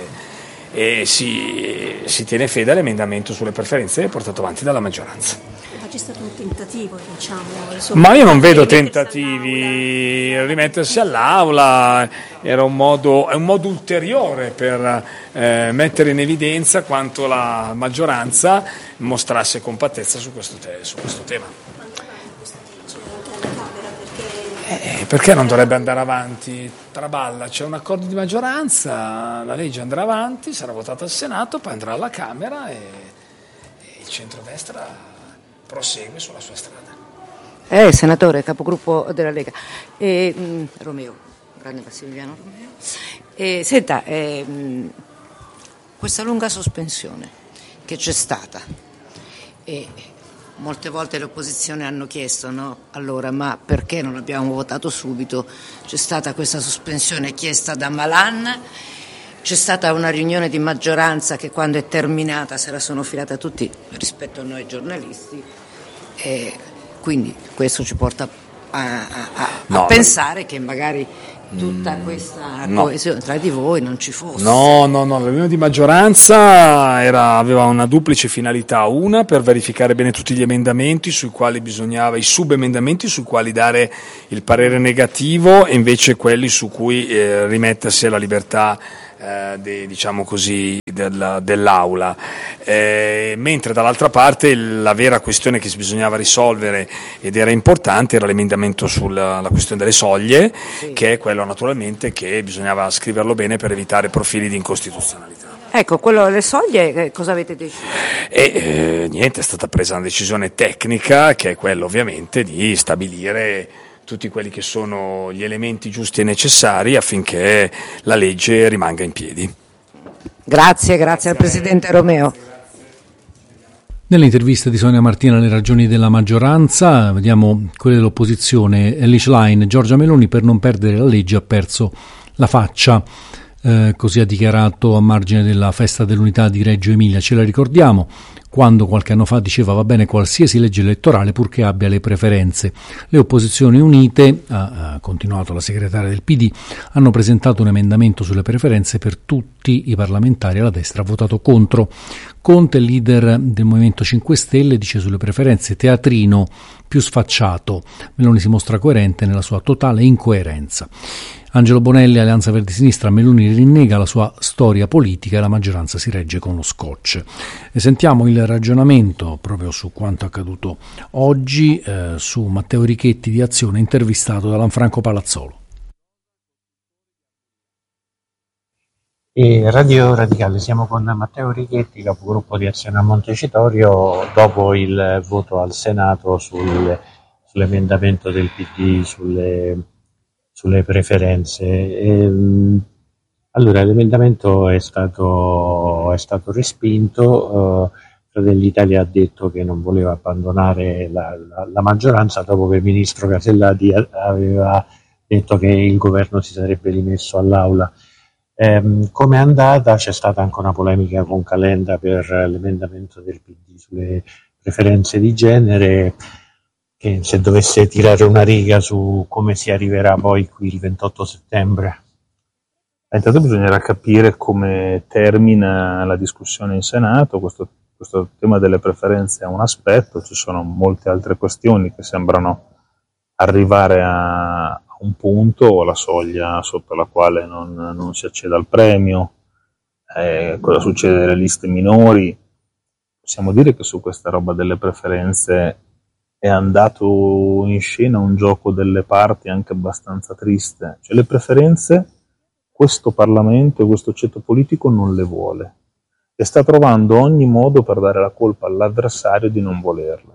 K: e si, si tiene fede all'emendamento sulle preferenze portato avanti dalla maggioranza.
L: C'è stato un tentativo, diciamo.
K: Ma io non vedo tentativi, rimettersi all'aula era un modo, è un modo ulteriore per eh, mettere in evidenza quanto la maggioranza mostrasse compattezza su questo, te, su questo tema. Eh, perché non dovrebbe andare avanti? Traballa, c'è un accordo di maggioranza, la legge andrà avanti, sarà votata al Senato, poi andrà alla Camera e, e il centrodestra prosegue sulla sua strada.
F: Eh, senatore, capogruppo della Lega. E, mh, Romeo, grande Massimiliano Romeo. E, senta, eh, mh, questa lunga sospensione che c'è stata, e molte volte le opposizioni hanno chiesto, no? Allora, ma perché non abbiamo votato subito? C'è stata questa sospensione chiesta da Malan, c'è stata una riunione di maggioranza che quando è terminata se la sono filata tutti rispetto a noi giornalisti, e quindi questo ci porta a, a, a,
K: no,
F: a pensare che magari tutta questa
K: no.
F: coesione tra di voi non ci fosse.
K: No, no, no, la riunione di maggioranza era, aveva una duplice finalità: una per verificare bene tutti gli emendamenti sui quali bisognava, i subemendamenti sui quali dare il parere negativo, e invece quelli su cui eh, rimettersi alla libertà eh, de, diciamo così della, dell'aula, eh, mentre dall'altra parte la vera questione che bisognava risolvere ed era importante era l'emendamento sulla la questione delle soglie, sì. Che è quello naturalmente che bisognava scriverlo bene per evitare profili di incostituzionalità.
F: Ecco, quello delle soglie, cosa avete deciso?
K: E eh, niente, è stata presa una decisione tecnica, che è quella ovviamente di stabilire tutti quelli che sono gli elementi giusti e necessari affinché la legge rimanga in piedi.
F: Grazie, grazie al Presidente Romeo.
C: Nell'intervista di Sonia Martina alle ragioni della maggioranza, vediamo quelle dell'opposizione. Ellis Line: Giorgia Meloni per non perdere la legge ha perso la faccia. Eh, così ha dichiarato a margine della festa dell'unità di Reggio Emilia. Ce la ricordiamo quando qualche anno fa diceva va bene qualsiasi legge elettorale purché abbia le preferenze. Le opposizioni unite, ha, ha continuato la segretaria del P D, hanno presentato un emendamento sulle preferenze per tutti i parlamentari. La destra ha votato contro. Conte, leader del Movimento cinque Stelle, dice sulle preferenze: teatrino più sfacciato. Meloni si mostra coerente nella sua totale incoerenza. Angelo Bonelli, Alleanza Verdi Sinistra: Meloni rinnega la sua storia politica e la maggioranza si regge con lo scotch. E sentiamo il ragionamento proprio su quanto accaduto oggi eh, su Matteo Richetti di Azione, intervistato da Lanfranco Palazzolo.
J: E Radio Radicale, siamo con Matteo Richetti, capogruppo di Azione a Montecitorio, dopo il voto al Senato sul, sull'emendamento del P D sulle sulle preferenze. E, allora, l'emendamento è stato, è stato respinto. uh, Fratelli d'Italia ha detto che non voleva abbandonare la, la, la maggioranza dopo che il ministro Casellati aveva detto che il governo si sarebbe rimesso all'aula. Um, come è andata? C'è stata anche una polemica con Calenda per l'emendamento del P D sulle preferenze di genere, che se dovesse tirare una riga su come si arriverà poi qui il ventotto settembre.
G: Intanto bisognerà capire come termina la discussione in Senato. Questo, questo tema delle preferenze è un aspetto, ci sono molte altre questioni che sembrano arrivare a, a un punto, la soglia sotto la quale non, non si accede al premio, eh, cosa succede nelle liste minori. Possiamo dire che su questa roba delle preferenze è andato in scena un gioco delle parti anche abbastanza triste. Cioè, le preferenze questo Parlamento e questo ceto politico non le vuole e sta trovando ogni modo per dare la colpa all'avversario di non volerle.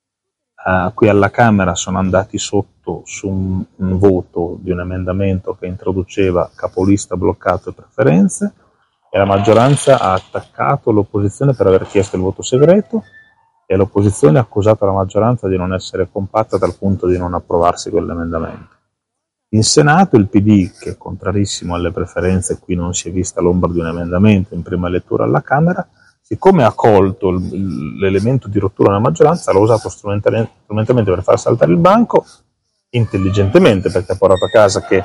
G: Uh, qui alla Camera sono andati sotto su un, un voto di un emendamento che introduceva capolista bloccato e preferenze, e la maggioranza ha attaccato l'opposizione per aver chiesto il voto segreto, e l'opposizione ha accusato la maggioranza di non essere compatta dal punto di non approvarsi quell'emendamento. In Senato il P D, che è contrarissimo alle preferenze, qui non si è vista l'ombra di un emendamento in prima lettura alla Camera, siccome ha colto l'elemento di rottura nella maggioranza, l'ha usato strumentalmente per far saltare il banco, intelligentemente, perché ha portato a casa che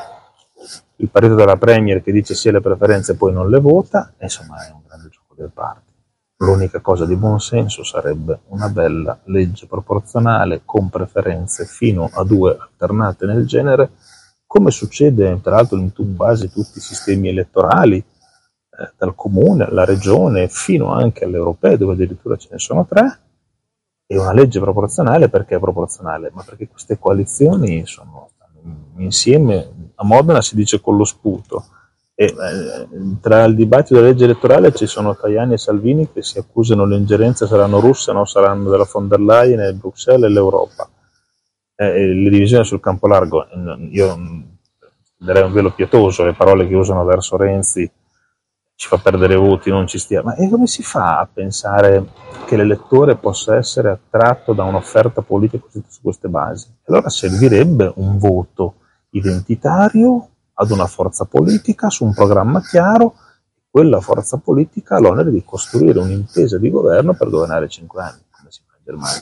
G: il partito della Premier che dice sì alle preferenze poi non le vota, e insomma è un grande gioco delle parti. L'unica cosa di buon senso sarebbe una bella legge proporzionale con preferenze fino a due alternate nel genere, come succede peraltro in tu, quasi tutti i sistemi elettorali, eh, dal comune alla regione fino anche alle europee, dove addirittura ce ne sono tre, e una legge proporzionale. Perché è proporzionale? Ma perché queste coalizioni sono insieme. A Modena si dice con lo sputo. E, eh, tra il dibattito della legge elettorale ci sono Tajani e Salvini che si accusano le ingerenze, saranno russe, no, saranno della von der Leyen e Bruxelles e l'Europa. Eh, le divisioni sul campo largo, io darei un velo pietoso, le parole che usano verso Renzi ci fa perdere voti, non ci stia, ma e come si fa a pensare che l'elettore possa essere attratto da un'offerta politica su queste basi? Allora servirebbe un voto identitario ad una forza politica su un programma chiaro
M: quella forza politica ha l'onere di costruire un'intesa di governo per governare cinque anni, come si fa in Germania.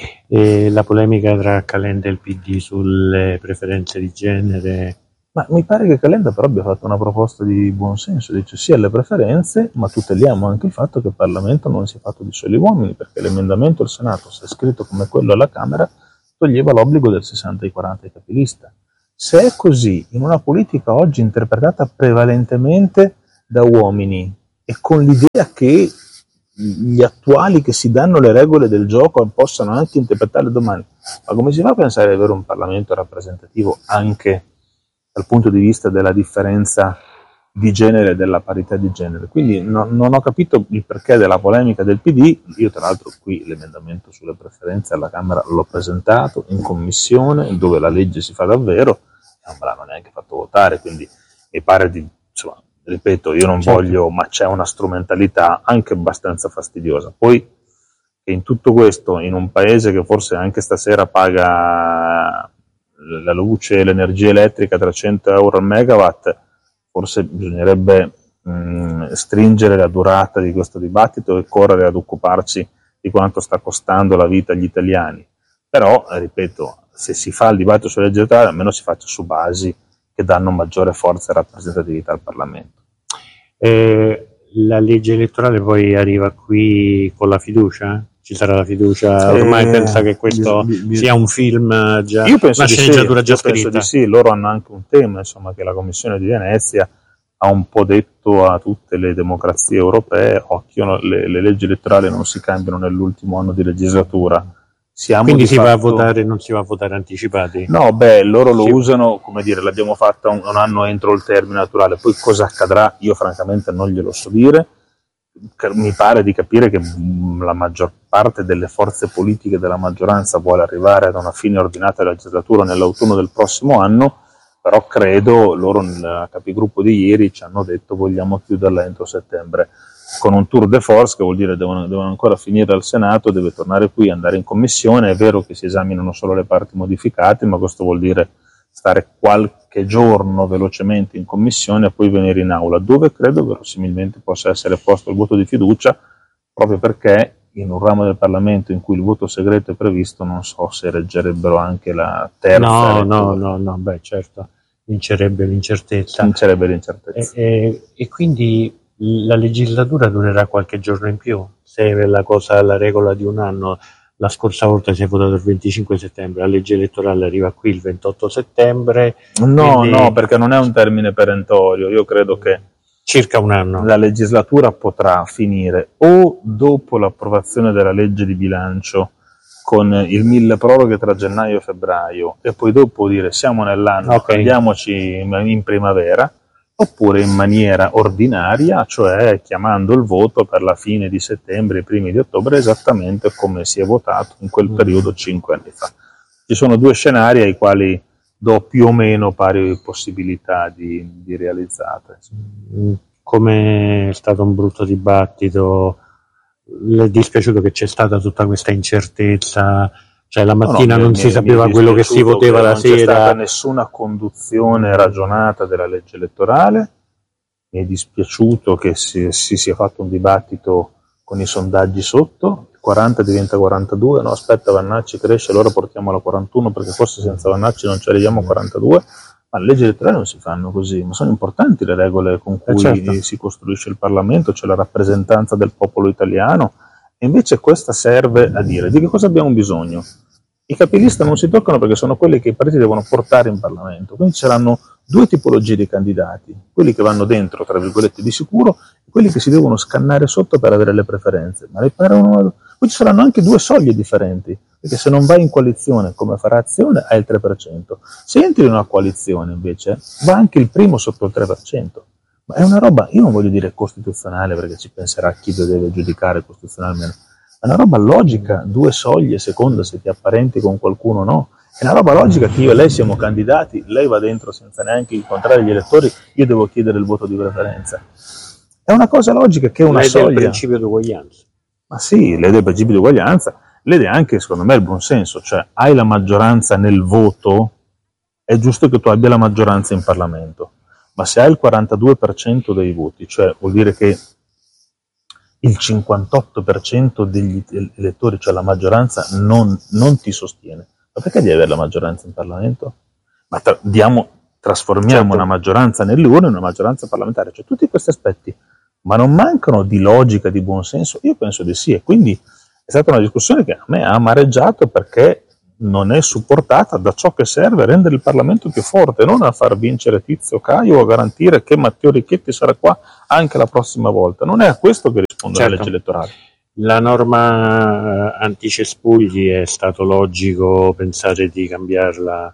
J: E la polemica tra Calenda e il P D sulle preferenze di genere?
M: Ma mi pare che Calenda però abbia fatto una proposta di buonsenso, dice sì alle preferenze, ma tuteliamo anche il fatto che il Parlamento non sia fatto di soli uomini, perché l'emendamento al Senato, se è scritto come quello alla Camera, toglieva l'obbligo del sessanta ai quaranta ai capilista. Se è così, in una politica oggi interpretata prevalentemente da uomini e con l'idea che gli attuali che si danno le regole del gioco possano anche interpretarle domani, ma come si fa a pensare di avere un Parlamento rappresentativo anche dal punto di vista della differenza di genere e della parità di genere? Quindi no, non ho capito il perché della polemica del P D. Io tra l'altro qui l'emendamento sulle preferenze alla Camera l'ho presentato in commissione dove la legge si fa davvero e non me l'hanno neanche fatto votare, quindi mi pare di, insomma, ripeto, io non certo. voglio, ma c'è una strumentalità anche abbastanza fastidiosa. Poi che in tutto questo, in un paese che forse anche stasera paga la luce e l'energia elettrica a trecento euro al megawatt, forse bisognerebbe mh, stringere la durata di questo dibattito e correre ad occuparci di quanto sta costando la vita agli italiani. Però, ripeto, se si fa il dibattito sulle leggi elettorali, almeno si faccia su basi che danno maggiore forza e rappresentatività al Parlamento.
J: Eh, la legge elettorale poi arriva qui con la fiducia? Ci sarà la fiducia? Ormai eh, pensa che questo bi, bi, sia un film già,
M: io penso
J: una
M: di
J: sceneggiatura
M: sì,
J: già
M: io
J: scritta?
M: Penso di sì, loro hanno anche un tema, insomma, che la Commissione di Venezia ha un po' detto a tutte le democrazie europee: occhio, le, le leggi elettorali non si cambiano nell'ultimo anno di legislatura. Siamo
J: Quindi
M: di
J: si
M: fatto...
J: va a votare, non si va a votare anticipati?
M: No, beh, loro lo
J: sì. usano,
M: come dire, l'abbiamo fatta un, un anno entro il termine naturale, poi cosa accadrà io francamente non glielo so dire. Mi pare di capire che la maggior parte delle forze politiche della maggioranza vuole arrivare ad una fine ordinata della legislatura nell'autunno del prossimo anno, però credo, loro nel capigruppo di ieri ci hanno detto vogliamo chiuderla entro settembre, con un tour de force, che vuol dire devono, devono ancora finire al Senato, deve tornare qui, andare in commissione. È vero che si esaminano solo le parti modificate, ma questo vuol dire stare qualche giorno velocemente in commissione e poi venire in aula, dove credo verosimilmente possa essere posto il voto di fiducia, proprio perché in un ramo del Parlamento in cui il voto segreto è previsto non so se reggerebbero anche la terza
J: no,
M: lettura.
J: No, no, no, beh certo, vincerebbe l'incertezza.
M: Vincerebbe l'incertezza.
J: E, e, e quindi la legislatura durerà qualche giorno in più? Se la cosa, la regola di un anno, la scorsa volta si è votato il venticinque settembre, la legge elettorale arriva qui il ventotto settembre.
M: No,
J: quindi...
M: no, perché non è un termine perentorio. Io credo che
J: circa un anno
M: la legislatura potrà finire o dopo l'approvazione della legge di bilancio con il mille proroghe tra gennaio e febbraio, e poi dopo dire siamo nell'anno,
J: okay.
M: Prendiamoci in primavera, oppure in maniera ordinaria, cioè chiamando il voto per la fine di settembre, i primi di ottobre, esattamente come si è votato in quel periodo cinque anni fa. Ci sono due scenari ai quali do più o meno pari possibilità di, di realizzate.
J: Come è stato un brutto dibattito, le è dispiaciuto che c'è stata tutta questa incertezza? Cioè la mattina no, no, non mi, si sapeva mi quello che si voteva la
M: non
J: sera.
M: Non c'è stata nessuna conduzione ragionata della legge elettorale, mi è dispiaciuto che si, si sia fatto un dibattito con i sondaggi sotto, il quaranta diventa quarantadue, no aspetta Vannacci cresce, allora portiamo alla quarantuno perché forse senza Vannacci non ci arriviamo a quarantadue, ma le leggi elettorali non si fanno così, ma sono importanti le regole con cui eh certo. si costruisce il Parlamento, c'è la rappresentanza del popolo italiano. E invece questa serve a dire di che cosa abbiamo bisogno. I capilista non si toccano perché sono quelli che i partiti devono portare in Parlamento, quindi ci saranno due tipologie di candidati, quelli che vanno dentro, tra virgolette, di sicuro, e quelli che si devono scannare sotto per avere le preferenze. Ma le parano... Poi ci saranno anche due soglie differenti, perché se non vai in coalizione come farà Azione hai il tre per cento, se entri in una coalizione invece va anche il primo sotto il tre per cento. Ma è una roba, io non voglio dire costituzionale perché ci penserà chi deve giudicare costituzionalmente, è una roba logica, due soglie, secondo se ti apparenti con qualcuno o no, è una roba logica che io e lei siamo candidati, lei va dentro senza neanche incontrare gli elettori, io devo chiedere il voto di preferenza. È una cosa logica che è una
J: lei
M: soglia.
J: Lei del principio di uguaglianza.
M: Ma sì, lei del principio di uguaglianza, lei è anche, secondo me, il buon senso, cioè hai la maggioranza nel voto, è giusto che tu abbia la maggioranza in Parlamento. ma se hai il quarantadue per cento dei voti, cioè vuol dire che il cinquantotto per cento degli elettori, cioè la maggioranza, non, non ti sostiene. Ma perché devi avere la maggioranza in Parlamento? Ma tra, diamo, trasformiamo certo. una maggioranza nelle urne in una maggioranza parlamentare, cioè tutti questi aspetti, ma non mancano di logica, di buonsenso? Io penso di sì, e quindi è stata una discussione che a me ha amareggiato perché non è supportata da ciò che serve a rendere il Parlamento più forte, non a far vincere Tizio Caio o a garantire che Matteo Richetti sarà qua anche la prossima volta. Non è a questo che risponde certo. la legge elettorale.
J: La norma anticespugli, è stato logico pensare di cambiarla?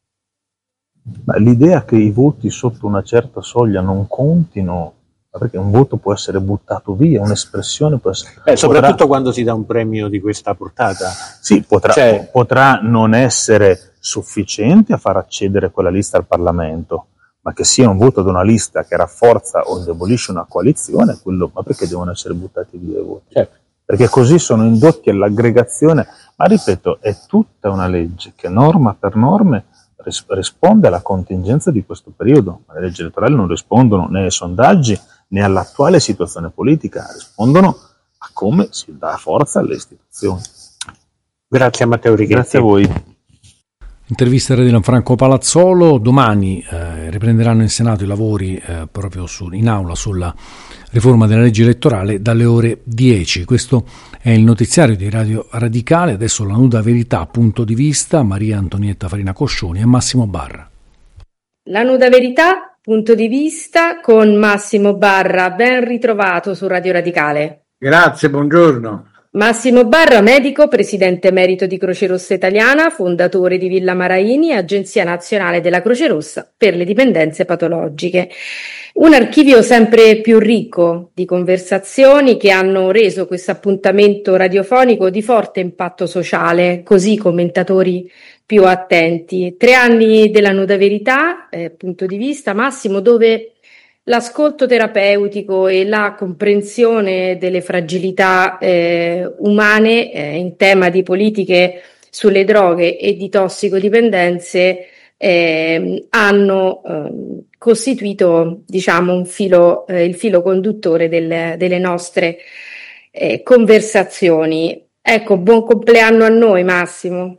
M: Ma l'idea che i voti sotto una certa soglia non contino, perché un voto può essere buttato via, un'espressione può essere...
J: Eh, soprattutto potrà... quando si dà un premio di questa portata.
M: Sì, potrà, cioè... potrà non essere sufficiente a far accedere quella lista al Parlamento, ma che sia un voto ad una lista che rafforza o indebolisce una coalizione, quello, ma perché devono essere buttati via i voti? Certo. Perché così sono indotti all'aggregazione, ma ripeto, è tutta una legge che norma per norme ris- risponde alla contingenza di questo periodo, ma le leggi elettorali non rispondono né ai sondaggi né all'attuale situazione politica, rispondono a come si dà forza alle istituzioni.
J: Grazie a Matteo Richetti.
M: Grazie a voi.
C: Intervista di Franco Palazzolo. Domani eh, riprenderanno in Senato i lavori eh, proprio su, in aula sulla riforma della legge elettorale dalle ore dieci. Questo è il notiziario di Radio Radicale. Adesso la nuda verità, punto di vista, Maria Antonietta Farina Coscioni e Massimo Barra.
N: La nuda verità, punto di vista, con Massimo Barra. Ben ritrovato su Radio Radicale.
O: Grazie, buongiorno.
N: Massimo Barra, medico, presidente emerito di Croce Rossa Italiana, fondatore di Villa Maraini, Agenzia Nazionale della Croce Rossa per le dipendenze patologiche. Un archivio sempre più ricco di conversazioni che hanno reso questo appuntamento radiofonico di forte impatto sociale, così commentatori più attenti. Tre anni della nuda verità, eh, punto di vista, Massimo, dove l'ascolto terapeutico e la comprensione delle fragilità eh, umane eh, in tema di politiche sulle droghe e di tossicodipendenze eh, hanno eh, costituito, diciamo, un filo, eh, il filo conduttore del, delle nostre eh, conversazioni. Ecco, buon compleanno a noi, Massimo.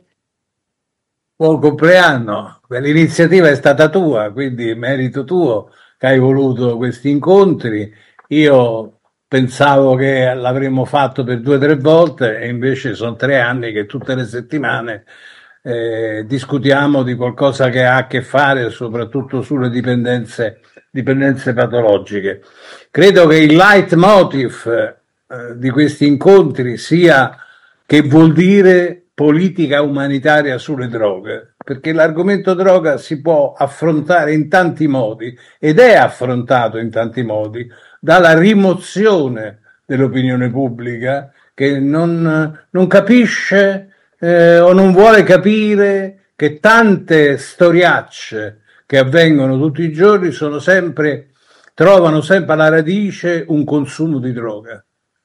O: Buon compleanno, l'iniziativa è stata tua, quindi merito tuo che hai voluto questi incontri. Io pensavo che l'avremmo fatto per due o tre volte e invece sono tre anni che tutte le settimane eh, discutiamo di qualcosa che ha a che fare soprattutto sulle dipendenze, dipendenze patologiche. Credo che il leitmotiv eh, di questi incontri sia che vuol dire politica umanitaria sulle droghe, perché l'argomento droga si può affrontare in tanti modi ed è affrontato in tanti modi, dalla rimozione dell'opinione pubblica che non, non capisce eh, o non vuole capire che tante storiacce che avvengono tutti i giorni sono sempre, trovano sempre alla radice un consumo di droga.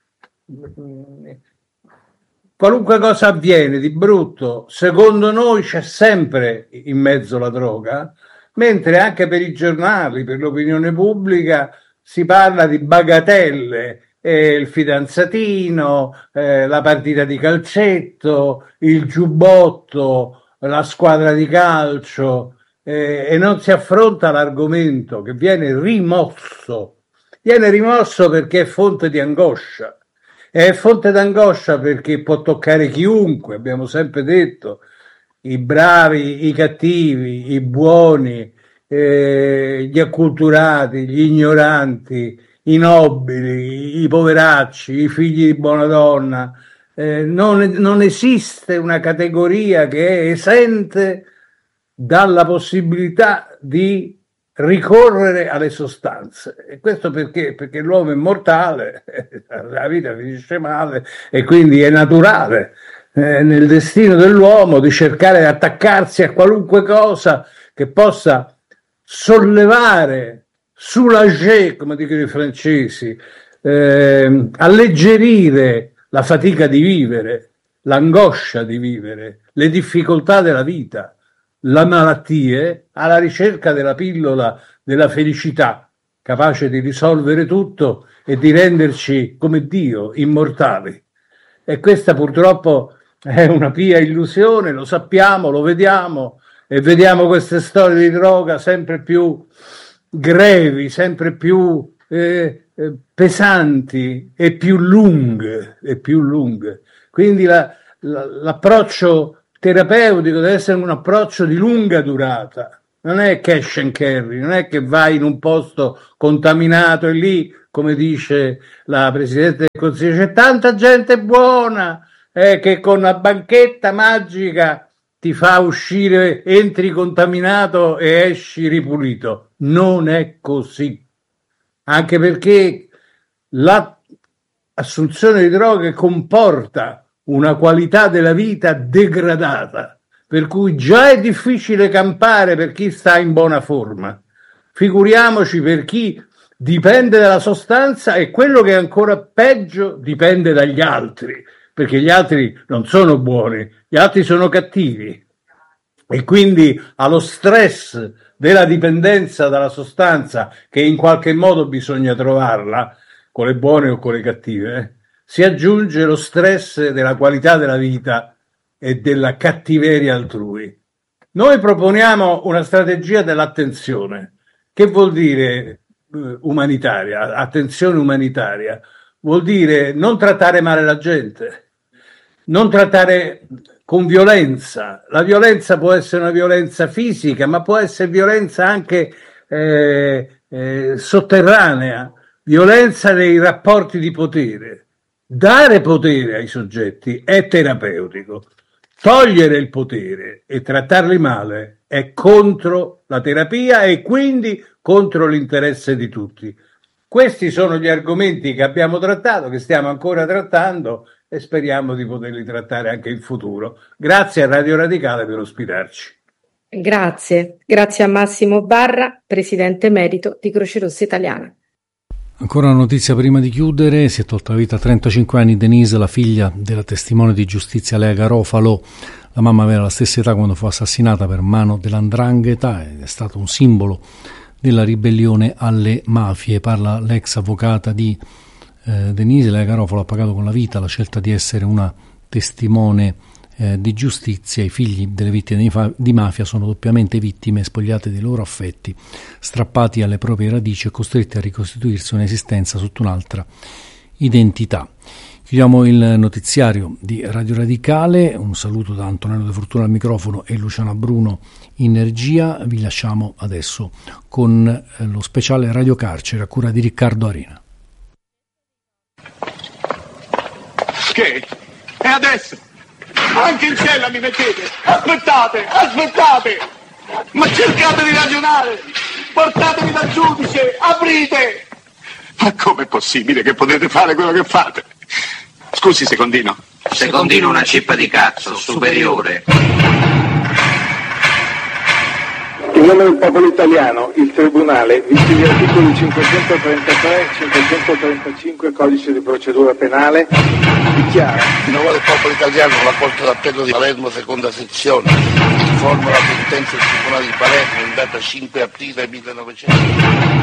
O: Qualunque cosa avviene di brutto, secondo noi c'è sempre in mezzo la droga, mentre anche per i giornali, per l'opinione pubblica, si parla di bagatelle, eh, il fidanzatino, eh, la partita di calcetto, il giubbotto, la squadra di calcio, eh, e non si affronta l'argomento che viene rimosso. Viene rimosso perché è fonte di angoscia. È fonte d'angoscia perché può toccare chiunque, abbiamo sempre detto, i bravi, i cattivi, i buoni, eh, gli acculturati, gli ignoranti, i nobili, i poveracci, i figli di buona donna. Eh, non, non esiste una categoria che è esente dalla possibilità di ricorrere alle sostanze. E questo perché? Perché l'uomo è mortale, la vita finisce male e quindi è naturale eh, nel destino dell'uomo di cercare di attaccarsi a qualunque cosa che possa sollevare, soulager, come dicono i francesi, eh, alleggerire la fatica di vivere, l'angoscia di vivere, le difficoltà della vita, le malattie, alla ricerca della pillola della felicità, capace di risolvere tutto e di renderci come Dio, immortali. E questa purtroppo è una pia illusione, lo sappiamo, lo vediamo, e vediamo queste storie di droga sempre più grevi, sempre più eh, eh, pesanti e più lunghe, e più lunghe. Quindi la, la, l'approccio terapeutico deve essere un approccio di lunga durata, non è cash and carry, non è che vai in un posto contaminato e lì, come dice la Presidente del Consiglio, c'è tanta gente buona eh, che con una banchetta magica ti fa uscire, entri contaminato e esci ripulito. Non è così, anche perché l'assunzione di droghe comporta una qualità della vita degradata, per cui già è difficile campare per chi sta in buona forma, figuriamoci per chi dipende dalla sostanza, e quello che è ancora peggio, dipende dagli altri, perché gli altri non sono buoni, gli altri sono cattivi, e quindi allo stress della dipendenza dalla sostanza, che in qualche modo bisogna trovarla, con le buone o con le cattive, eh, si aggiunge lo stress della qualità della vita e della cattiveria altrui. Noi proponiamo una strategia dell'attenzione. Che vuol dire eh, umanitaria? Attenzione umanitaria vuol dire non trattare male la gente, non trattare con violenza. La violenza può essere una violenza fisica, ma può essere violenza anche eh, eh, sotterranea, violenza nei rapporti di potere. Dare potere ai soggetti è terapeutico. Togliere il potere e trattarli male è contro la terapia e quindi contro l'interesse di tutti. Questi sono gli argomenti che abbiamo trattato, che stiamo ancora trattando, e speriamo di poterli trattare anche in futuro. Grazie a Radio Radicale per ospitarci.
N: Grazie, grazie a Massimo Barra, Presidente Emerito di Croce Rossa Italiana.
C: Ancora una notizia prima di chiudere: si è tolta la vita a trentacinque anni Denise, la figlia della testimone di giustizia Lea Garofalo. La mamma aveva la stessa età quando fu assassinata per mano dell''ndrangheta ed è stato un simbolo della ribellione alle mafie. Parla l'ex avvocata di eh, Denise. Lea Garofalo ha pagato con la vita la scelta di essere una testimone eh, di giustizia. I figli delle vittime di, fa- di mafia sono doppiamente vittime, spogliate dei loro affetti, strappati alle proprie radici e costretti a ricostituirsi un'esistenza sotto un'altra identità. Chiudiamo il notiziario di Radio Radicale. Un saluto da Antonello De Fortuna al microfono e Luciana Bruno in regia. Vi lasciamo adesso con lo speciale Radio Carcere a cura di Riccardo Arena.
P: Che? E adesso? Anche in cella mi mettete? Aspettate, aspettate! Ma cercate di ragionare! Portatemi dal giudice, aprite! Ma com'è possibile che potete fare quello che fate? Scusi, Secondino.
Q: Secondino una cippa di cazzo, superiore.
R: In nome del popolo italiano, il Tribunale, visti gli articoli cinquecentotrentatré e cinquecentotrentacinque Codice di procedura penale, dichiara:
Q: In nome del popolo italiano, la Corte d'Appello di Palermo, seconda sezione, informa la sentenza del Tribunale di Palermo in data cinque aprile millenovecento.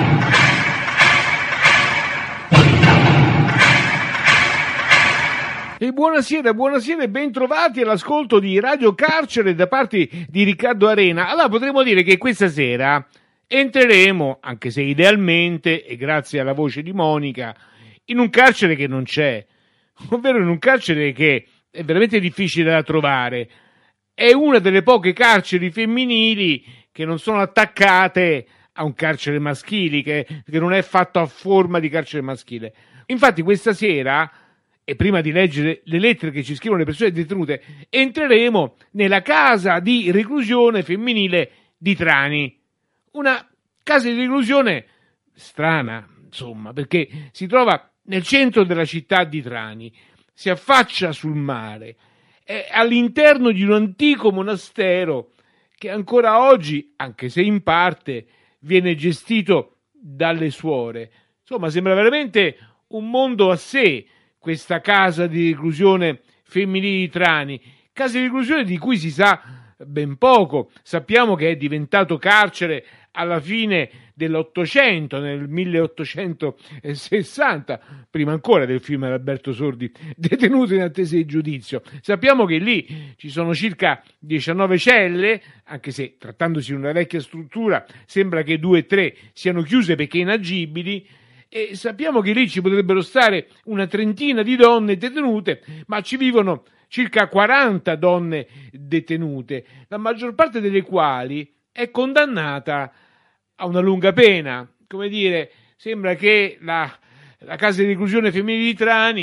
S: E buonasera, buonasera e ben trovati all'ascolto di Radio Carcere da parte di Riccardo Arena. Allora potremmo dire che questa sera entreremo, anche se idealmente e grazie alla voce di Monica, in un carcere che non c'è, ovvero in un carcere che è veramente difficile da trovare. È una delle poche carceri femminili che non sono attaccate a un carcere maschile, che, che non è fatto a forma di carcere maschile. Infatti questa sera, e prima di leggere le lettere che ci scrivono le persone detenute, entreremo nella casa di reclusione femminile di Trani. Una casa di reclusione strana, insomma, perché si trova nel centro della città di Trani, si affaccia sul mare, è all'interno di un antico monastero che ancora oggi, anche se in parte, viene gestito dalle suore. Insomma, sembra veramente un mondo a sé, questa casa di reclusione femminile di Trani, casa di reclusione di cui si sa ben poco. Sappiamo che è diventato carcere alla fine dell'Ottocento, nel milleottocentosessanta, prima ancora del film di Alberto Sordi, Detenuto in attesa di giudizio. Sappiamo che lì ci sono circa diciannove celle, anche se trattandosi di una vecchia struttura sembra che due o tre siano chiuse perché inagibili, e sappiamo che lì ci potrebbero stare una trentina di donne detenute, ma ci vivono circa quaranta donne detenute, la maggior parte delle quali è condannata a una lunga pena. Come dire, sembra che la, la casa di reclusione femminile di Trani